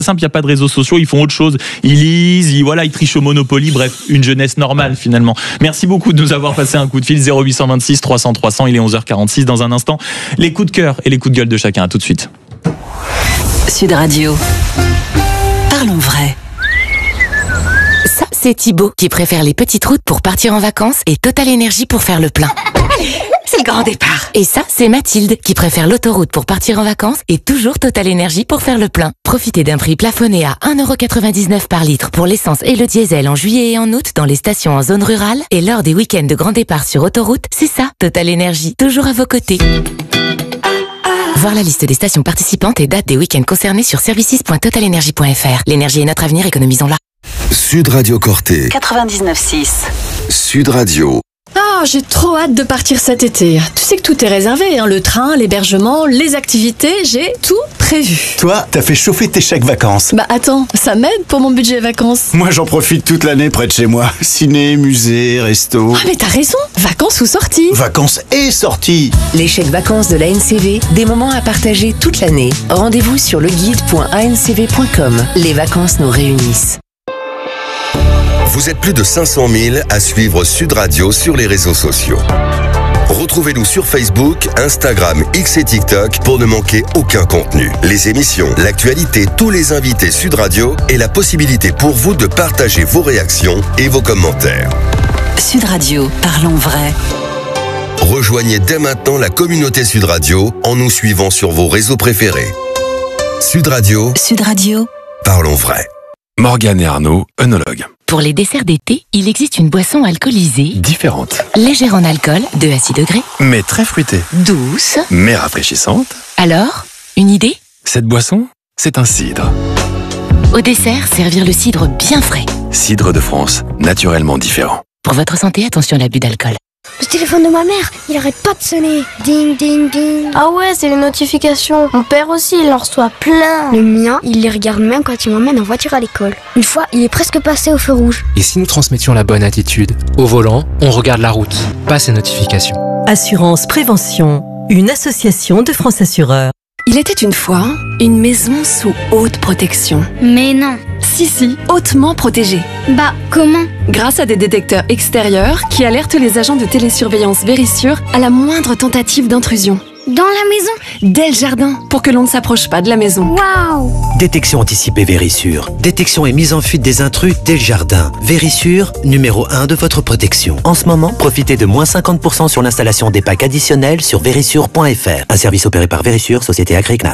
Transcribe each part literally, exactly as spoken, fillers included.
simple, il n'y a pas de réseaux sociaux, ils font autre chose. Ils lisent, ils, voilà, ils trichent au Monopoly, bref, une jeunesse normale finalement. Merci beaucoup de nous avoir passé un coup de fil. Zéro huit cent vingt-six trois cents trois cents, il est onze heures quarante-six. Dans un instant, les coups de cœur et les coups de gueule de chacun. À tout de suite. Sud Radio. Parlons vrai. Ça, c'est Thibaut qui préfère les petites routes pour partir en vacances et Total Énergie pour faire le plein. C'est le grand départ. Et ça, c'est Mathilde qui préfère l'autoroute pour partir en vacances et toujours Total Énergie pour faire le plein. Profitez d'un prix plafonné à un euro quatre-vingt-dix-neuf par litre pour l'essence et le diesel en juillet et en août dans les stations en zone rurale. Et lors des week-ends de grand départ sur autoroute, c'est ça, Total Énergie, toujours à vos côtés. Voir la liste des stations participantes et date des week-ends concernés sur services point total énergie point f r. L'énergie est notre avenir, économisons-la. Sud Radio Corté. quatre-vingt-dix-neuf six. Sud Radio. Ah, j'ai trop hâte de partir cet été. Tu sais que tout est réservé, hein, le train, l'hébergement, les activités, j'ai tout prévu. Toi, t'as fait chauffer tes chèques vacances. Bah attends, ça m'aide pour mon budget vacances. Moi, j'en profite toute l'année près de chez moi. Ciné, musée, resto. Ah mais t'as raison, vacances ou sorties. Vacances et sorties. Les chèques vacances de l'A N C V, des moments à partager toute l'année. Rendez-vous sur leguide point a n c v point com. Les vacances nous réunissent. Vous êtes plus de cinq cent mille à suivre Sud Radio sur les réseaux sociaux. Retrouvez-nous sur Facebook, Instagram, X et TikTok pour ne manquer aucun contenu. Les émissions, l'actualité, tous les invités Sud Radio et la possibilité pour vous de partager vos réactions et vos commentaires. Sud Radio, parlons vrai. Rejoignez dès maintenant la communauté Sud Radio en nous suivant sur vos réseaux préférés. Sud Radio. Sud Radio. Parlons vrai. Morgane et Arnaud, œnologues. Pour les desserts d'été, il existe une boisson alcoolisée, Différentes, légère en alcool, deux à six degrés, mais très fruitées, douce. mais rafraîchissantes. Alors, une idée? Cette boisson, c'est un cidre. Au dessert, servir le cidre bien frais. Cidre de France, naturellement différent. Pour votre santé, attention à l'abus d'alcool. Le téléphone de ma mère, il arrête pas de sonner. Ding, ding, ding. Ah ouais, c'est les notifications. Mon père aussi, il en reçoit plein. Le mien, il les regarde même quand il m'emmène en voiture à l'école. Une fois, il est presque passé au feu rouge. Et si nous transmettions la bonne attitude? Au volant, on regarde la route, pas ces notifications. Assurance Prévention, une association de France Assureurs. Il était une fois une maison sous haute protection. Mais non. Si, si, hautement protégée. Bah, comment? Grâce à des détecteurs extérieurs qui alertent les agents de télésurveillance Vérissure à la moindre tentative d'intrusion. Dans la maison? Dès le jardin, pour que l'on ne s'approche pas de la maison. Waouh! Détection anticipée Vérissure. Détection et mise en fuite des intrus dès le jardin. Vérissure, numéro un de votre protection. En ce moment, profitez de moins cinquante pour cent sur l'installation des packs additionnels sur vérissure point f r. Un service opéré par Vérissure, société Agri Knapp.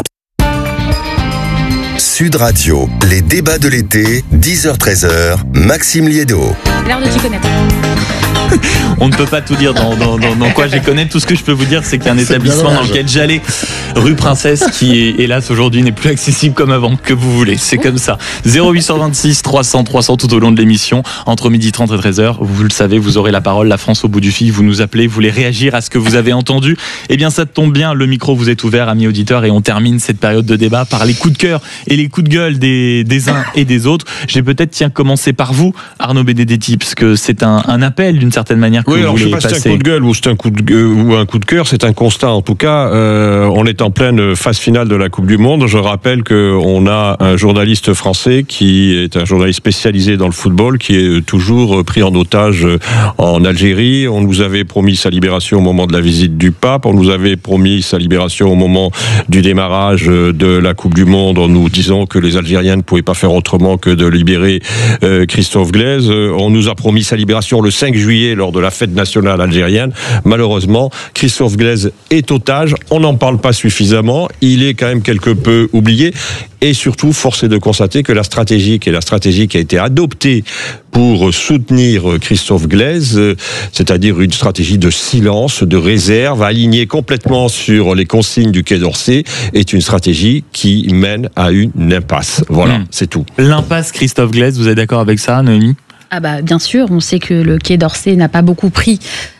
Sud Radio, les débats de l'été, dix heures treize heures, Maxime Liédo. L'heure de t'y connaître. On ne peut pas tout dire dans, dans, dans, dans quoi j'y connais. Tout ce que je peux vous dire, c'est qu'il y a un établissement dans lequel j'allais, rue Princesse, qui est, hélas aujourd'hui n'est plus accessible comme avant, que vous voulez. C'est comme ça. zéro huit cent vingt-six trois cents trois cents tout au long de l'émission. Entre midi trente et treize heures, vous le savez, vous aurez la parole. La France au bout du fil, vous nous appelez, vous voulez réagir à ce que vous avez entendu. Eh bien, ça tombe bien, le micro vous est ouvert, amis auditeurs, et on termine cette période de débat par les coups de cœur et les coups de gueule des, des uns et des autres. J'ai peut-être, tiens, commencé par vous, Arnaud Benedetti, parce que c'est un, un appel d'une certaine manière que oui, vous alors voulez je sais pas si passer. c'est un coup de gueule ou c'est un coup de gueule, ou un coup de cœur, c'est un constat. En tout cas, euh, on est en pleine phase finale de la Coupe du Monde. Je rappelle qu'on a un journaliste français qui est un journaliste spécialisé dans le football, qui est toujours pris en otage en Algérie. On nous avait promis sa libération au moment de la visite du pape. On nous avait promis sa libération au moment du démarrage de la Coupe du Monde, en nous disant que les Algériens ne pouvaient pas faire autrement que de libérer euh, Christophe Glaise. On nous a promis sa libération le cinq juillet lors de la fête nationale algérienne. Malheureusement, Christophe Glaise est otage. On n'en parle pas suffisamment. Il est quand même quelque peu oublié. Et surtout, force est de constater que la stratégie, qui est la stratégie qui a été adoptée pour soutenir Christophe Glaise, c'est-à-dire une stratégie de silence, de réserve, alignée complètement sur les consignes du Quai d'Orsay, est une stratégie qui mène à une impasse. Voilà, mmh. c'est tout. L'impasse Christophe Glaise, vous êtes d'accord avec ça, Noémie ? Ah bah bien sûr, on sait que le Quai d'Orsay n'a pas beaucoup pris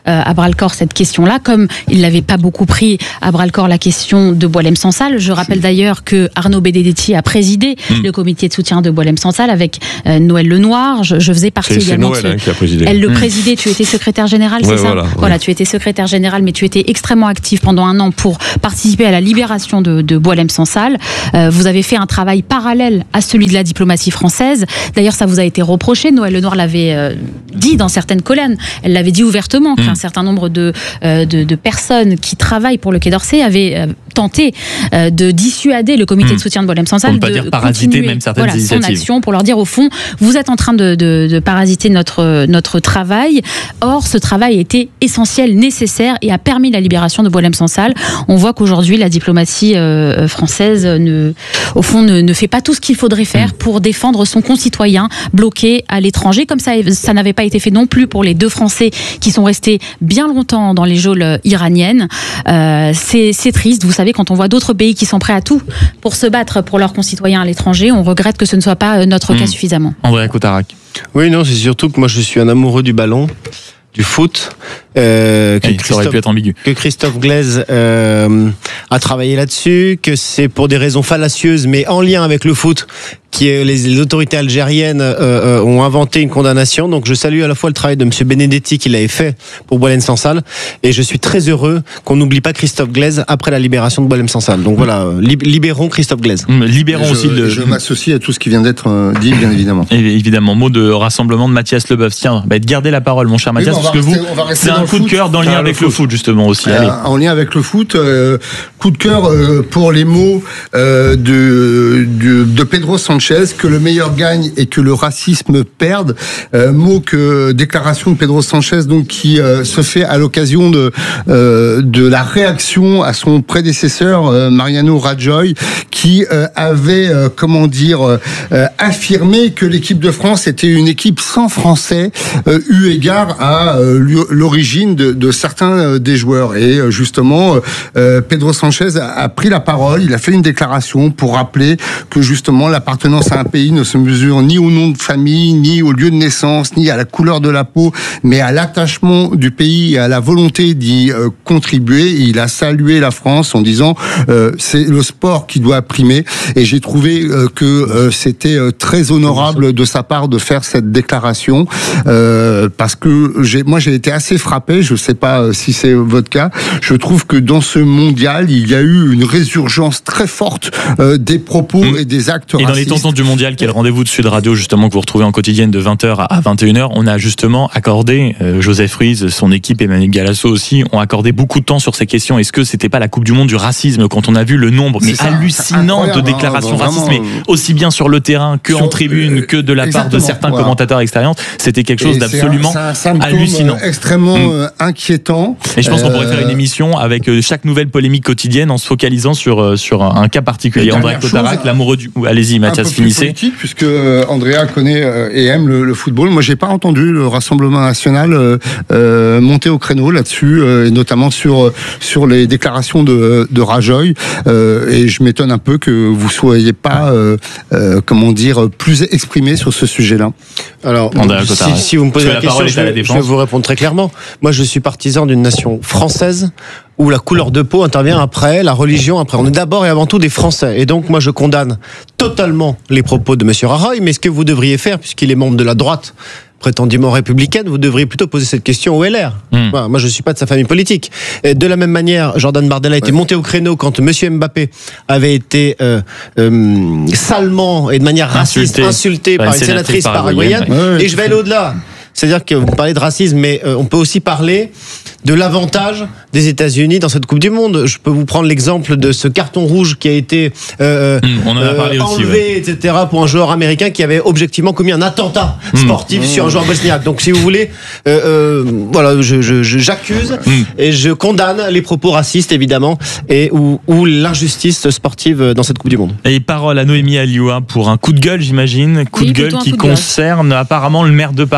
euh, à bras-le-corps cette question-là, comme il n'avait pas beaucoup pris à bras-le-corps la question de Boualem-Sansal. Je rappelle d'ailleurs que Arnaud Benedetti a présidé mmh. le comité de soutien de Boualem-Sansal avec euh, Noël Lenoir. Je, je faisais partie c'est, également. C'est Noël de ce... hein, qui a présidé. Elle le mmh. présidait. Tu étais secrétaire général, ouais, c'est ça voilà, voilà ouais. tu étais secrétaire général, mais tu étais extrêmement actif pendant un an pour participer à la libération de, de Boualem-Sansal. Euh, vous avez fait un travail parallèle à celui de la diplomatie française. D'ailleurs, ça vous a été reproché. Noël Lenoir l'avait euh, dit dans certaines colonnes. Elle l'avait dit ouvertement mmh. qu'un certain nombre de, euh, de, de personnes qui travaillent pour le Quai d'Orsay avaient euh, tenté euh, de dissuader le comité mmh. de soutien de Boualem-Sansal de dire parasiter même certaines voilà, initiatives. Son action pour leur dire au fond, vous êtes en train de, de, de parasiter notre, notre travail. Or, ce travail était essentiel, nécessaire et a permis la libération de Boualem-Sansal. On voit qu'aujourd'hui, la diplomatie euh, française, ne, au fond, ne, ne fait pas tout ce qu'il faudrait faire pour défendre son concitoyen bloqué à l'étranger, comme ça, ça n'avait pas été fait non plus pour les deux Français qui sont restés bien longtemps dans les geôles iraniennes. Euh, c'est, c'est triste, vous savez, quand on voit d'autres pays qui sont prêts à tout pour se battre pour leurs concitoyens à l'étranger, on regrette que ce ne soit pas notre mmh. cas suffisamment. André Cotarac. Oui, non, c'est surtout que moi je suis un amoureux du ballon, du foot. Euh, que, hey, ça aurait pu être ambigu. Que Christophe Glaise euh, a travaillé là-dessus, que c'est pour des raisons fallacieuses, mais en lien avec le foot, qui est, les, les autorités algériennes euh, euh, ont inventé une condamnation. Donc je salue à la fois le travail de M. Benedetti qu'il avait fait pour Boualem-Sansal, et je suis très heureux qu'on n'oublie pas Christophe Glaise après la libération de Boualem-Sansal. Donc voilà, lib- libérons Christophe Glaise. Mmh, libérons je, aussi le... Je m'associe à tout ce qui vient d'être dit, bien évidemment. Et évidemment, mot de rassemblement de Mathias Leboeuf. Tiens, bah, gardez la parole, mon cher Mathias, oui, parce que rester, vous, c'est un coup de cœur dans le lien avec le foot, le foot justement aussi. Euh, Allez. En lien avec le foot, euh, coup de cœur euh, pour les mots euh, de, de, de Pedro Sanchez, que le meilleur gagne et que le racisme perde. Euh, mot que déclaration de Pedro Sanchez, donc qui euh, se fait à l'occasion de euh, de la réaction à son prédécesseur euh, Mariano Rajoy, qui euh, avait euh, comment dire euh, affirmé que l'équipe de France était une équipe sans Français, euh, eu égard à euh, l'origine de, de certains des joueurs. Et justement, euh, Pedro Sanchez a, a pris la parole, il a fait une déclaration pour rappeler que justement l'appartenance à un pays ne se mesure ni au nom de famille, ni au lieu de naissance, ni à la couleur de la peau, mais à l'attachement du pays et à la volonté d'y euh, contribuer. Et il a salué la France en disant euh, c'est le sport qui doit primer. Et j'ai trouvé euh, que euh, c'était euh, très honorable de sa part de faire cette déclaration, euh, parce que j'ai, moi j'ai été assez frappé, je sais pas si c'est votre cas, je trouve que dans ce mondial, il y a eu une résurgence très forte euh, des propos mmh. et des actes et racistes. Et dans les tontons du mondial, qui est le rendez-vous de Sud Radio, justement, que vous retrouvez en quotidienne de vingt heures à vingt et une heures, on a justement accordé, euh, Joseph Ruiz, son équipe, Emmanuel Galasso aussi, ont accordé beaucoup de temps sur ces questions. Est-ce que c'était pas la Coupe du Monde du racisme, quand on a vu le nombre mais ça, hallucinant de déclarations hein, racistes, mais aussi bien sur le terrain que sur, en tribune, euh, que de la part de certains voilà. commentateurs extérieurs, c'était quelque chose et d'absolument c'est un, c'est un hallucinant. Extrêmement mmh. inquiétant. Et je pense euh... qu'on pourrait faire une émission avec chaque nouvelle polémique quotidienne en se focalisant sur, sur un cas particulier. André Cotarac, l'amoureux du... Allez-y Mathias, finissez. Puisque Andrea connaît et aime le, le football. Moi, j'ai pas entendu le Rassemblement national euh, euh, monter au créneau là-dessus, euh, et notamment sur sur les déclarations de, de Rajoy. Euh, et je m'étonne un peu que vous soyez pas, euh, euh, comment dire, plus exprimé sur ce sujet-là. Alors, si, si vous me posez la, la question, je, je vais vous répondre très clairement. Moi, je suis partisan d'une nation française où la couleur de peau intervient après, la religion après. On est d'abord et avant tout des Français. Et donc, moi, je condamne totalement les propos de M. Rajoy. Mais ce que vous devriez faire, puisqu'il est membre de la droite prétendument républicaine, vous devriez plutôt poser cette question au L R. Mmh. Voilà, moi, je ne suis pas de sa famille politique. Et de la même manière, Jordan Bardella a été ouais. monté au créneau quand M. Mbappé avait été euh, euh, salement et de manière raciste insulté, insulté par une sénatrice paraguayenne. Ouais, et je vais aller au-delà. C'est-à-dire que vous parlez de racisme, mais euh, on peut aussi parler de l'avantage des États-Unis dans cette Coupe du Monde. Je peux vous prendre l'exemple de ce carton rouge qui a été euh, mmh, on en a parlé euh, aussi, enlevé, ouais. et cetera, pour un joueur américain qui avait objectivement commis un attentat sportif mmh. sur un joueur bosniaque. Donc, si vous voulez, euh, euh, voilà, je, je, je, j'accuse mmh. et je condamne les propos racistes, évidemment, et ou, ou l'injustice sportive dans cette Coupe du Monde. Et parole à Noémie Alioua pour un coup de gueule, j'imagine, coup oui, de gueule qui coup de concerne gueule. apparemment le maire de Paris et une certaine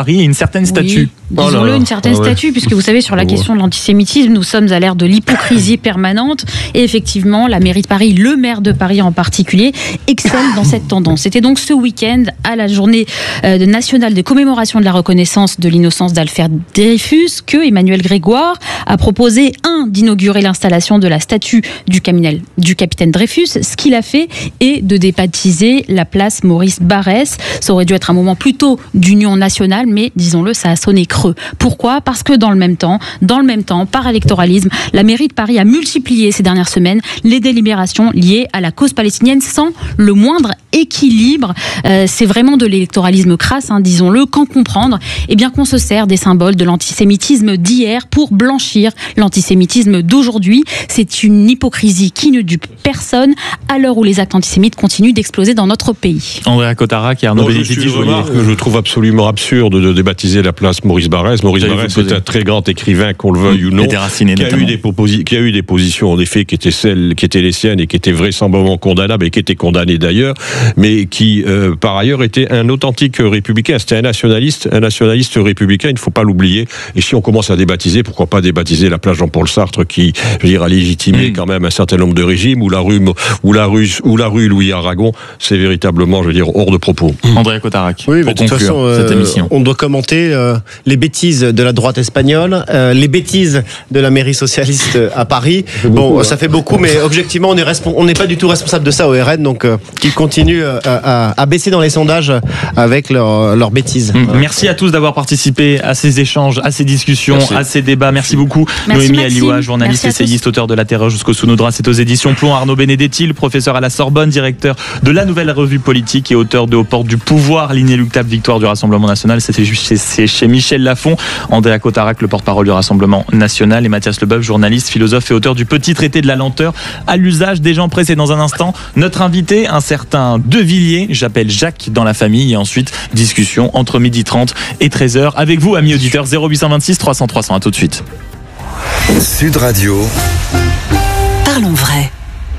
certaine statue. Oui, disons-le, oh là là. une certaine ah ouais. statue, puisque vous savez, sur la question de l'antisémitisme, nous sommes à l'ère de l'hypocrisie permanente. Et effectivement, la mairie de Paris, le maire de Paris en particulier, excelle dans cette tendance. C'était donc ce week-end, à la journée euh, nationale de commémoration de la reconnaissance de l'innocence d'Alfred Dreyfus, que Emmanuel Grégoire a proposé, un, d'inaugurer l'installation de la statue du, caminel, du capitaine Dreyfus. Ce qu'il a fait est de débaptiser la place Maurice Barrès. Ça aurait dû être un moment plutôt d'union nationale, mais disons-le, ça a sonné creux. Pourquoi ? Parce que dans le même temps, dans le même temps, par électoralisme, la mairie de Paris a multiplié ces dernières semaines les délibérations liées à la cause palestinienne sans le moindre équilibre. Euh, c'est vraiment de l'électoralisme crasse, hein, disons-le. Qu'en comprendre ? Eh bien qu'on se sert des symboles de l'antisémitisme d'hier pour blanchir l'antisémitisme d'aujourd'hui. C'est une hypocrisie qui ne dupe personne à l'heure où les actes antisémites continuent d'exploser dans notre pays. Andrea Cotarac et Arnaud Benedetti. Que je trouve absolument absurde de débaptiser la place Maurice Barrès. Maurice Barrès est un très grand écrivain, qu'on le veuille ou non, qui a, eu des proposi- qui a eu des positions en effet qui étaient celles qui étaient les siennes et qui étaient vraisemblablement condamnables et qui étaient condamnées d'ailleurs, mais qui euh, par ailleurs était un authentique républicain. C'était un nationaliste, un nationaliste républicain. Il ne faut pas l'oublier. Et si on commence à débaptiser, pourquoi pas débaptiser la place Jean-Paul Sartre, qui, je veux dire, a légitimé mmh. quand même un certain nombre de régimes, ou la rue, ou la rue, ou la rue Louis Aragon. C'est véritablement, je veux dire, hors de propos. Mmh. Andrea Cotarac. Oui, mais de toute façon, euh, on doit commenter euh, les bêtises de la droite espagnole, euh, les bêtises de la mairie socialiste à Paris. Ça bon, beaucoup, ça hein. fait beaucoup, mais objectivement, on n'est resp- on n'est pas du tout responsable de ça au R N, donc euh, qu'ils continuent euh, à, à baisser dans les sondages avec leurs leur bêtises. Mmh. Voilà. Merci à tous d'avoir participé à ces échanges, à ces discussions, Merci. à ces débats. Merci beaucoup. Merci, Noémie Alioua, journaliste, essayiste, auteur de La Terreur jusqu'au Sous-nos-draps, c'est aux éditions Plomb. Arnaud Benedetti, professeur à la Sorbonne, directeur de la Nouvelle Revue Politique et auteur de Aux portes du pouvoir, l'inéluctable victoire du Rassemblement National. C'est chez, c'est chez Michel Lafon. Andrea Cotarac, le porte-parole du Rassemblement National, et Mathias Leboeuf, journaliste, philosophe et auteur du Petit traité de la lenteur à l'usage des gens pressés. Dans un instant, notre invité, un certain De Villiers, j'appelle Jacques dans la famille, et ensuite discussion entre midi trente et treize heures avec vous, amis auditeurs. Zéro huit cent vingt-six trois cents trois cents. À tout de suite. Sud Radio. Parlons vrai.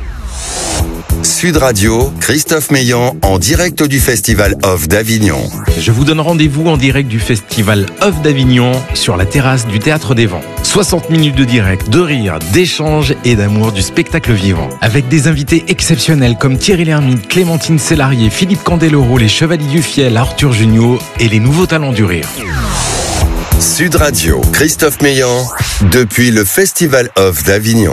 Sud Radio, Christophe Meillan en direct du Festival Off d'Avignon. Je vous donne rendez-vous en direct du Festival Off d'Avignon sur la terrasse du Théâtre des Vents. soixante minutes de direct, de rire, d'échange et d'amour du spectacle vivant. Avec des invités exceptionnels comme Thierry Lhermitte, Clémentine Célarier, Philippe Candeloro, les Chevaliers du Fiel, Arthur Junio et les nouveaux talents du rire. Sud Radio, Christophe Meillan, depuis le Festival Off d'Avignon.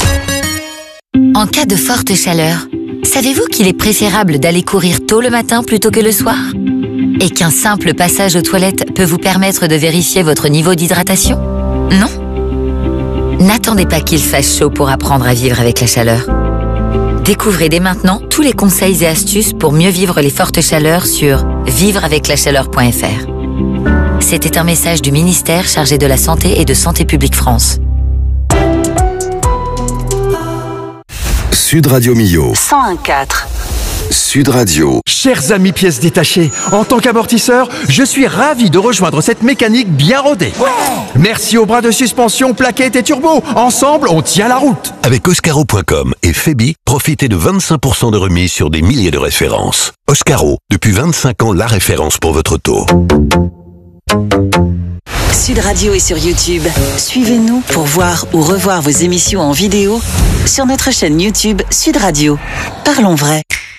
En cas de forte chaleur, savez-vous qu'il est préférable d'aller courir tôt le matin plutôt que le soir ? Et qu'un simple passage aux toilettes peut vous permettre de vérifier votre niveau d'hydratation ? Non ? N'attendez pas qu'il fasse chaud pour apprendre à vivre avec la chaleur. Découvrez dès maintenant tous les conseils et astuces pour mieux vivre les fortes chaleurs sur vivre avec la chaleur point f r. C'était un message du ministère chargé de la Santé et de Santé publique France. Sud Radio Millau. cent un virgule quatre. Sud Radio. Chers amis pièces détachées, en tant qu'amortisseur, je suis ravi de rejoindre cette mécanique bien rodée. Ouais. Merci aux bras de suspension, plaquettes et turbo. Ensemble, on tient la route. Avec Oscaro point com et Febi, profitez de vingt-cinq pour cent de remise sur des milliers de références. Oscaro, depuis vingt-cinq ans, la référence pour votre auto. Sud Radio est sur YouTube. Suivez-nous pour voir ou revoir vos émissions en vidéo sur notre chaîne YouTube Sud Radio. Parlons vrai.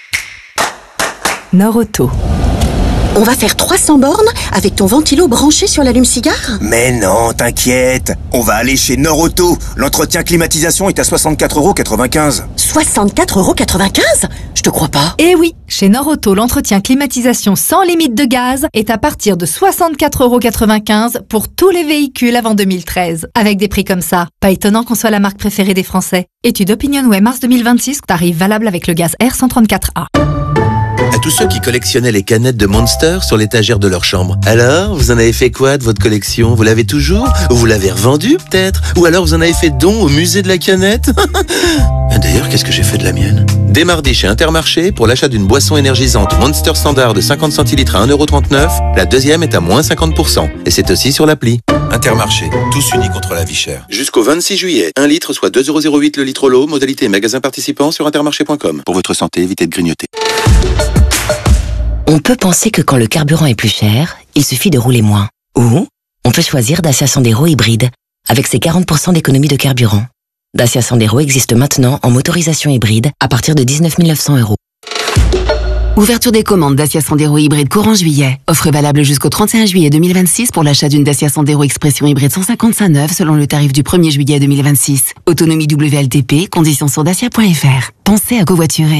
Norauto. On va faire trois cents bornes avec ton ventilo branché sur l'allume-cigare ? Mais non, t'inquiète. On va aller chez Norauto. L'entretien climatisation est à soixante-quatre euros quatre-vingt-quinze. soixante-quatre euros quatre-vingt-quinze ? Je te crois pas. Eh oui, chez Norauto, l'entretien climatisation sans limite de gaz est à partir de soixante-quatre euros quatre-vingt-quinze pour tous les véhicules avant deux mille treize. Avec des prix comme ça, pas étonnant qu'on soit la marque préférée des Français. Étude OpinionWay mars deux mille vingt-six, tarif valable avec le gaz R cent trente-quatre A. À tous ceux qui collectionnaient les canettes de Monster sur l'étagère de leur chambre. Alors, vous en avez fait quoi de votre collection ? Vous l'avez toujours ? Ou vous l'avez revendue, peut-être ? Ou alors vous en avez fait don au musée de la canette ? D'ailleurs, qu'est-ce que j'ai fait de la mienne ? Dès mardi chez Intermarché, pour l'achat d'une boisson énergisante Monster Standard de cinquante centilitres à un euro trente-neuf, la deuxième est à moins cinquante pour cent. Et c'est aussi sur l'appli. Intermarché, tous unis contre la vie chère. Jusqu'au vingt-six juillet, un litre soit deux euros zéro huit le litre l'eau, modalité magasin participant sur intermarché point com. Pour votre santé, évitez de grignoter. On peut penser que quand le carburant est plus cher, il suffit de rouler moins. Ou on peut choisir Dacia Sandero hybride, avec ses quarante pour cent d'économie de carburant. Dacia Sandero existe maintenant en motorisation hybride à partir de dix-neuf mille neuf cents euros. Ouverture des commandes Dacia Sandero hybride courant juillet. Offre valable jusqu'au trente et un juillet deux mille vingt-six pour l'achat d'une Dacia Sandero Expression hybride cent cinquante-cinq neuve selon le tarif du premier juillet deux mille vingt-six. Autonomie W L T P, conditions sur dacia point f r. Pensez à covoiturer.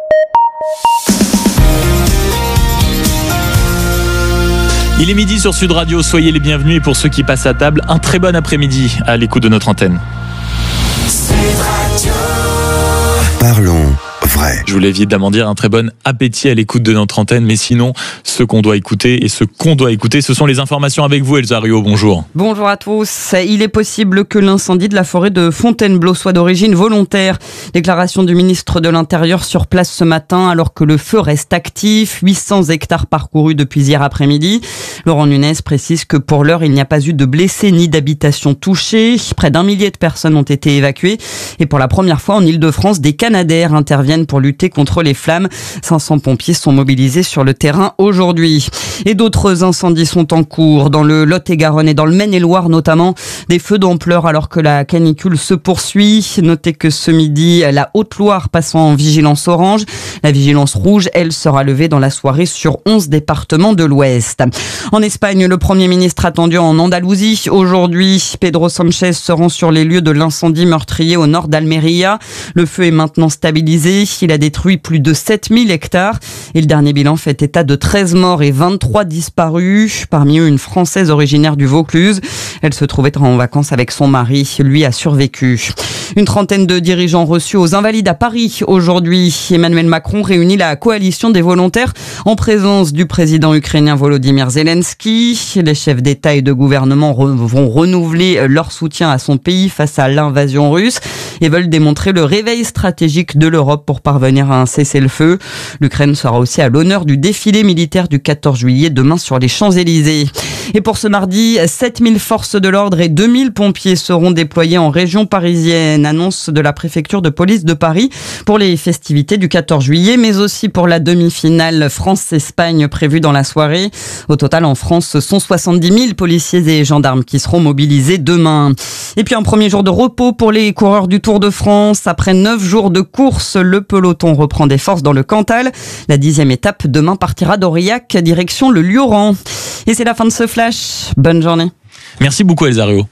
Il est midi sur Sud Radio, soyez les bienvenus et pour ceux qui passent à table, un très bon après-midi à l'écoute de notre antenne. Sud Radio. Parlons vrai. Je voulais évidemment dire un très bon appétit à l'écoute de notre antenne, mais sinon, ce qu'on doit écouter et ce qu'on doit écouter, ce sont les informations avec vous, Elsa Rio. Bonjour. Bonjour à tous. Il est possible que l'incendie de la forêt de Fontainebleau soit d'origine volontaire. Déclaration du ministre de l'Intérieur sur place ce matin, alors que le feu reste actif. huit cents hectares parcourus depuis hier après-midi. Laurent Nunez précise que pour l'heure, il n'y a pas eu de blessés ni d'habitations touchées. Près d'un millier de personnes ont été évacuées. Et pour la première fois en Ile-de-France, des Canadair interviennent pour lutter contre les flammes. cinq cents pompiers sont mobilisés sur le terrain aujourd'hui. Et d'autres incendies sont en cours dans le Lot-et-Garonne et dans le Maine-et-Loire notamment. Des feux d'ampleur alors que la canicule se poursuit. Notez que ce midi, la Haute-Loire passe en vigilance orange. La vigilance rouge, elle, sera levée dans la soirée sur onze départements de l'Ouest. En Espagne, le Premier ministre attendu en Andalousie. Aujourd'hui, Pedro Sánchez se rend sur les lieux de l'incendie meurtrier au nord d'Almeria. Le feu est maintenant stabilisé. Il a détruit plus de sept mille hectares. Et le dernier bilan fait état de treize morts et vingt-trois disparus. Parmi eux, une Française originaire du Vaucluse. Elle se trouvait en vacances avec son mari. Lui a survécu. Une trentaine de dirigeants reçus aux Invalides à Paris. Aujourd'hui, Emmanuel Macron réunit la coalition des volontaires en présence du président ukrainien Volodymyr Zelensky. Les chefs d'État et de gouvernement re- vont renouveler leur soutien à son pays face à l'invasion russe et veulent démontrer le réveil stratégique de l'Europe pour parvenir à un cessez-le-feu. L'Ukraine sera aussi à l'honneur du défilé militaire du quatorze juillet demain sur les Champs-Élysées. Et pour ce mardi, sept mille forces de l'ordre et deux mille pompiers seront déployés en région parisienne. Annonce de la préfecture de police de Paris pour les festivités du quatorze juillet, mais aussi pour la demi-finale France-Espagne prévue dans la soirée. Au total, en France, ce sont soixante-dix mille policiers et gendarmes qui seront mobilisés demain. Et puis un premier jour de repos pour les coureurs du Tour de France. Après neuf jours de course, le peloton reprend des forces dans le Cantal. La dixième étape demain partira d'Aurillac, direction le Lioran. Et c'est la fin de ce flash. Bonne journée. Merci beaucoup Elsa Rio.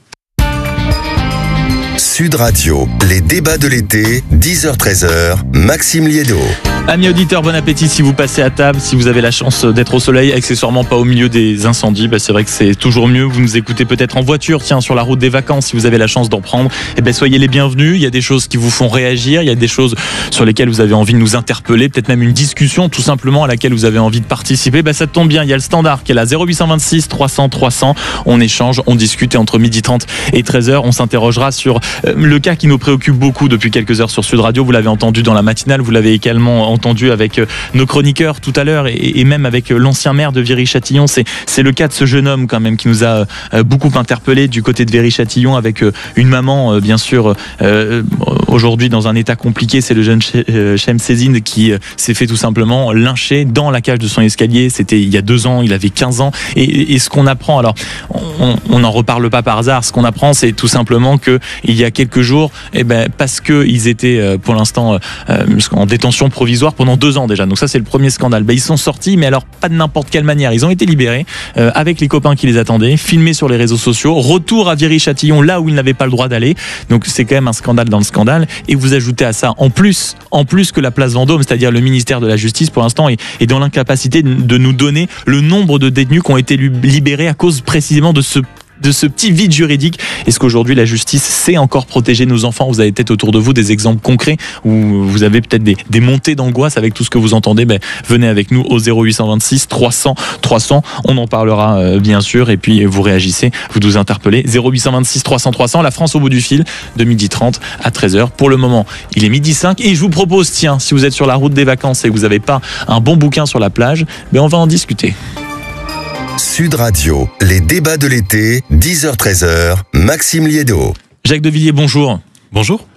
Sud Radio, les débats de l'été, dix heures treize heures, Maxime Liédo. Amis auditeurs, bon appétit si vous passez à table, si vous avez la chance d'être au soleil, accessoirement pas au milieu des incendies, bah c'est vrai que c'est toujours mieux. Vous nous écoutez peut-être en voiture, tiens, sur la route des vacances, si vous avez la chance d'en prendre, eh ben soyez les bienvenus. Il y a des choses qui vous font réagir, il y a des choses sur lesquelles vous avez envie de nous interpeller, peut-être même une discussion tout simplement à laquelle vous avez envie de participer. Bah ça tombe bien, il y a le standard qui est là, zéro huit cent vingt-six trois cents trois cents. On échange, on discute et entre midi trente et treize heures, on s'interrogera sur le cas qui nous préoccupe beaucoup depuis quelques heures sur Sud Radio. Vous l'avez entendu dans la matinale, vous l'avez également entendu avec nos chroniqueurs tout à l'heure et, et même avec l'ancien maire de Viry-Châtillon. C'est, c'est le cas de ce jeune homme quand même qui nous a beaucoup interpellé du côté de Viry-Châtillon avec une maman bien sûr euh, aujourd'hui dans un état compliqué. C'est le jeune Chem Cézine qui s'est fait tout simplement lyncher dans la cage de son escalier. C'était il y a deux ans, il avait quinze ans. Et, et ce qu'on apprend, alors on n'en reparle pas par hasard, ce qu'on apprend c'est tout simplement que il y a quelques jours, eh ben, parce qu'ils étaient pour l'instant euh, en détention provisoire pendant deux ans déjà. Donc ça c'est le premier scandale. Ben, ils sont sortis, mais alors pas de n'importe quelle manière. Ils ont été libérés euh, avec les copains qui les attendaient, filmés sur les réseaux sociaux. Retour à Viry-Châtillon, là où ils n'avaient pas le droit d'aller. Donc c'est quand même un scandale dans le scandale. Et vous ajoutez à ça, en plus, en plus que la place Vendôme, c'est-à-dire le ministère de la Justice pour l'instant est, est dans l'incapacité de nous donner le nombre de détenus qui ont été libérés à cause précisément de ce de ce petit vide juridique. Est-ce qu'aujourd'hui la justice sait encore protéger nos enfants? Vous avez peut-être autour de vous des exemples concrets où vous avez peut-être des, des montées d'angoisse avec tout ce que vous entendez. Ben, venez avec nous au zéro huit cent vingt-six trois cents trois cents. On en parlera euh, bien sûr et puis vous réagissez, vous nous interpellez. zéro huit cent vingt-six trois cents trois cents. La France au bout du fil de midi trente à treize heures. Pour le moment, il est midi cinq et je vous propose, tiens, si vous êtes sur la route des vacances et que vous n'avez pas un bon bouquin sur la plage, ben on va en discuter. Sud Radio, les débats de l'été, dix heures treize heures, Maxime Liédo. Jacques Devilliers, bonjour. Bonjour.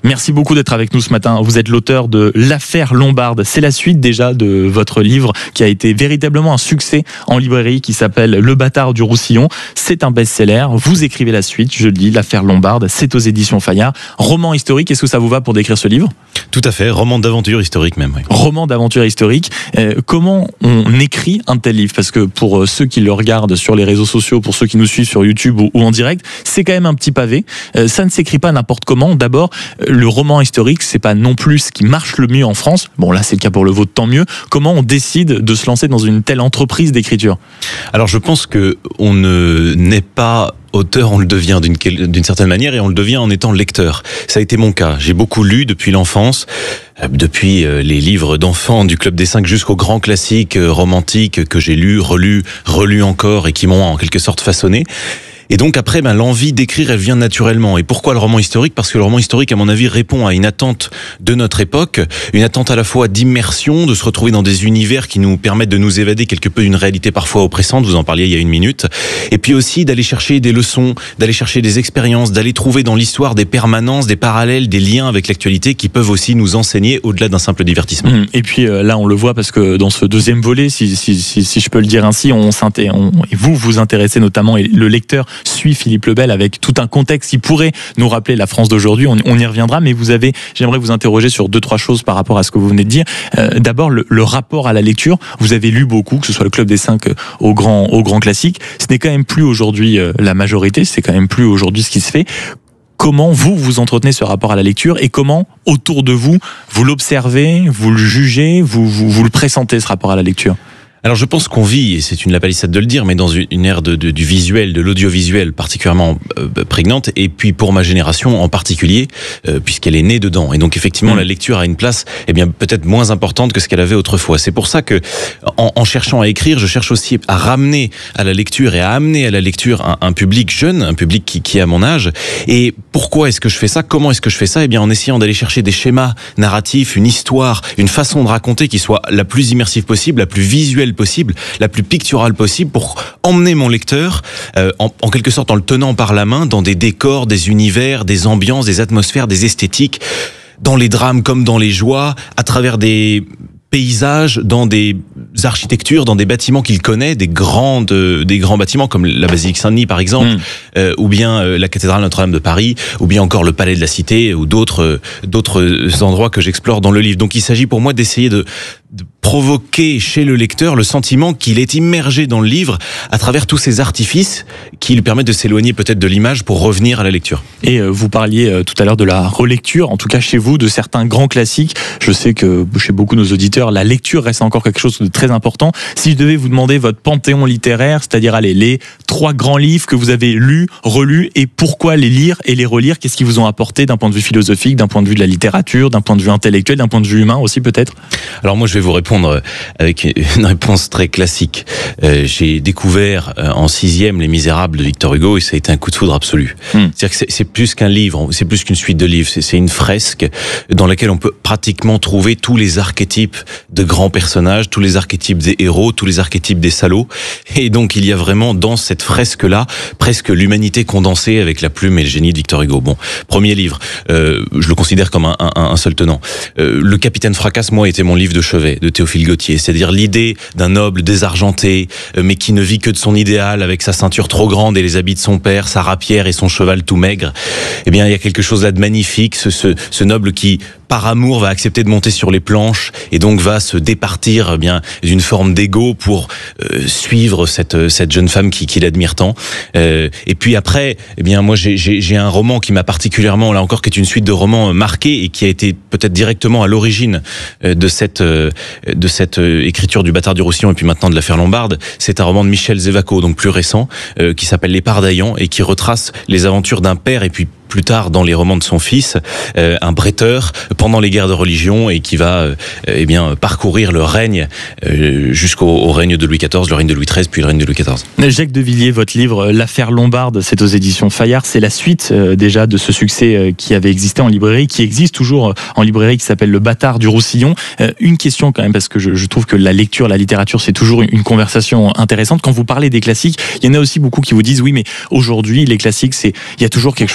Merci beaucoup d'être avec nous ce matin. Vous êtes l'auteur de L'Affaire Lombarde. C'est la suite déjà de votre livre qui a été véritablement un succès en librairie, qui s'appelle Le Bâtard du Roussillon. C'est un best-seller. Vous écrivez la suite, je le dis, L'Affaire Lombarde. C'est aux éditions Fayard. Roman historique, est-ce que ça vous va pour décrire ce livre ? Tout à fait, roman d'aventure historique même. Oui. Roman d'aventure historique. Euh, comment on écrit un tel livre ? Parce que pour ceux qui le regardent sur les réseaux sociaux, pour ceux qui nous suivent sur YouTube ou, ou en direct, c'est quand même un petit pavé. Euh, ça ne s'écrit pas n'importe comment. D'abord, le roman historique, c'est pas non plus ce qui marche le mieux en France. Bon, là, c'est le cas pour le vôtre, tant mieux. Comment on décide de se lancer dans une telle entreprise d'écriture ? Alors, je pense que on ne n'est pas auteur, on le devient d'une, d'une certaine manière, et on le devient en étant lecteur. Ça a été mon cas. J'ai beaucoup lu depuis l'enfance, depuis les livres d'enfants du Club des Cinq jusqu'aux grands classiques romantiques que j'ai lus, relus, relus encore et qui m'ont en quelque sorte façonné. Et donc après, ben, l'envie d'écrire, elle vient naturellement. Et pourquoi le roman historique ? Parce que le roman historique, à mon avis, répond à une attente de notre époque, une attente à la fois d'immersion, de se retrouver dans des univers qui nous permettent de nous évader quelque peu d'une réalité parfois oppressante, vous en parliez il y a une minute, et puis aussi d'aller chercher des leçons, d'aller chercher des expériences, d'aller trouver dans l'histoire des permanences, des parallèles, des liens avec l'actualité qui peuvent aussi nous enseigner au-delà d'un simple divertissement. Et puis euh, là, on le voit parce que dans ce deuxième volet, si, si, si, si je peux le dire ainsi, on, on, et vous vous intéressez notamment, et le lecteur suit Philippe le Bel avec tout un contexte qui pourrait nous rappeler la France d'aujourd'hui. On, on y reviendra, mais vous avez, j'aimerais vous interroger sur deux, trois choses par rapport à ce que vous venez de dire. Euh, d'abord, le, le rapport à la lecture. Vous avez lu beaucoup, que ce soit le Club des Cinq euh, au grand, au grand classique. Ce n'est quand même plus aujourd'hui euh, la majorité, c'est quand même plus aujourd'hui ce qui se fait. Comment vous, vous entretenez ce rapport à la lecture et comment, autour de vous, vous l'observez, vous le jugez, vous, vous, vous le pressentez, ce rapport à la lecture ? Alors je pense qu'on vit, et c'est une lapalissade de le dire, mais dans une ère de, de, du visuel, de l'audiovisuel particulièrement euh, prégnante, et puis pour ma génération en particulier, euh, puisqu'elle est née dedans. Et donc effectivement, mmh. la lecture a une place, eh bien peut-être moins importante que ce qu'elle avait autrefois. C'est pour ça que, en, en cherchant à écrire, je cherche aussi à ramener à la lecture et à amener à la lecture un, un public jeune, un public qui, qui est à mon âge. Et pourquoi est-ce que je fais ça ? Comment est-ce que je fais ça ? Eh bien en essayant d'aller chercher des schémas narratifs, une histoire, une façon de raconter qui soit la plus immersive possible, la plus visuelle possible, la plus picturale possible, pour emmener mon lecteur euh, en, en quelque sorte en le tenant par la main dans des décors, des univers, des ambiances, des atmosphères, des esthétiques, dans les drames comme dans les joies, à travers des paysages, dans des architectures, dans des bâtiments qu'il connaît, des grandes, des grands bâtiments comme la basilique Saint-Denis par exemple, mmh. euh, ou bien euh, la cathédrale Notre-Dame de Paris, ou bien encore le Palais de la Cité, ou d'autres euh, d'autres endroits que j'explore dans le livre. Donc il s'agit pour moi d'essayer de, de provoquer chez le lecteur le sentiment qu'il est immergé dans le livre à travers tous ces artifices qui lui permettent de s'éloigner peut-être de l'image pour revenir à la lecture. Et euh, vous parliez euh, tout à l'heure de la relecture, en tout cas chez vous, de certains grands classiques. Je sais que chez beaucoup de nos auditeurs, la lecture reste encore quelque chose de très important. Si je devais vous demander votre panthéon littéraire, c'est-à-dire allez, les trois grands livres que vous avez lus, relus, et pourquoi les lire et les relire, qu'est-ce qu'ils vous ont apporté d'un point de vue philosophique, d'un point de vue de la littérature, d'un point de vue intellectuel, d'un point de vue humain aussi peut-être ? Alors moi je vais vous répondre avec une réponse très classique. Euh, j'ai découvert euh, en sixième Les Misérables de Victor Hugo et ça a été un coup de foudre absolu. Mmh. C'est-à-dire que c'est, c'est plus qu'un livre, c'est plus qu'une suite de livres, c'est, c'est une fresque dans laquelle on peut pratiquement trouver tous les archétypes de grands personnages, tous les archétypes des héros, tous les archétypes des salauds. Et donc il y a vraiment dans cette fresque-là presque l'humanité condensée avec la plume et le génie de Victor Hugo. Bon, premier livre, euh, je le considère comme un, un, un seul tenant. Euh, le Capitaine Fracasse, moi, était mon livre de chevet de Théophile Gautier, c'est-à-dire l'idée d'un noble désargenté, mais qui ne vit que de son idéal, avec sa ceinture trop grande et les habits de son père, sa rapière et son cheval tout maigre. Eh bien, il y a quelque chose là de magnifique, ce, ce, ce noble qui, par amour, va accepter de monter sur les planches et donc va se départir eh bien d'une forme d'ego pour euh, suivre cette cette jeune femme qui, qui l'admire tant. Euh, et puis après, eh bien moi j'ai, j'ai j'ai un roman qui m'a particulièrement, là encore, qui est une suite de romans marqués et qui a été peut-être directement à l'origine de cette de cette écriture du Bâtard du Roussillon et puis maintenant de l'Affaire Lombarde. C'est un roman de Michel Zévaco, donc plus récent, euh, qui s'appelle Les Pardaillants et qui retrace les aventures d'un père et puis plus tard dans les romans de son fils, euh, un bretteur pendant les guerres de religion et qui va euh, eh bien parcourir le règne euh, jusqu'au au règne de Louis quatorze, le règne de Louis treize, puis le règne de Louis quatorze. Jacques de Villiers, votre livre L'Affaire Lombarde, c'est aux éditions Fayard, c'est la suite euh, déjà de ce succès euh, qui avait existé en librairie, qui existe toujours euh, en librairie, qui s'appelle Le Bâtard du Roussillon. Euh, une question quand même, parce que je, je trouve que la lecture, la littérature, c'est toujours une, une conversation intéressante. Quand vous parlez des classiques, il y en a aussi beaucoup qui vous disent oui, mais aujourd'hui les classiques, c'est il y a toujours quelque chose de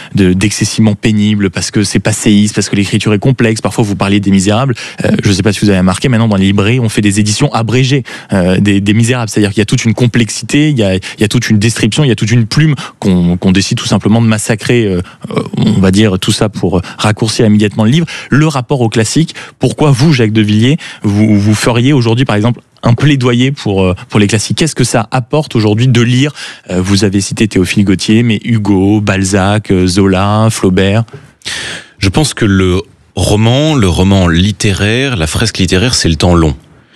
de, d'excessivement pénible, parce que c'est passéiste, parce que l'écriture est complexe. Parfois, vous parliez des Misérables. Euh, je ne sais pas si vous avez remarqué, maintenant, dans les librairies, on fait des éditions abrégées euh, des, des Misérables. C'est-à-dire qu'il y a toute une complexité, il y a, il y a toute une description, il y a toute une plume qu'on, qu'on décide tout simplement de massacrer, euh, on va dire, tout ça pour raccourcir immédiatement le livre. Le rapport au classique, pourquoi vous, Jacques de Villiers, vous, vous feriez aujourd'hui, par exemple, un plaidoyer pour, pour les classiques? Qu'est-ce que ça apporte aujourd'hui de lire? Vous avez cité Théophile Gautier, mais Hugo, Balzac, Zola, Flaubert. Je pense que le roman, le roman littéraire, la fresque littéraire, c'est le temps long.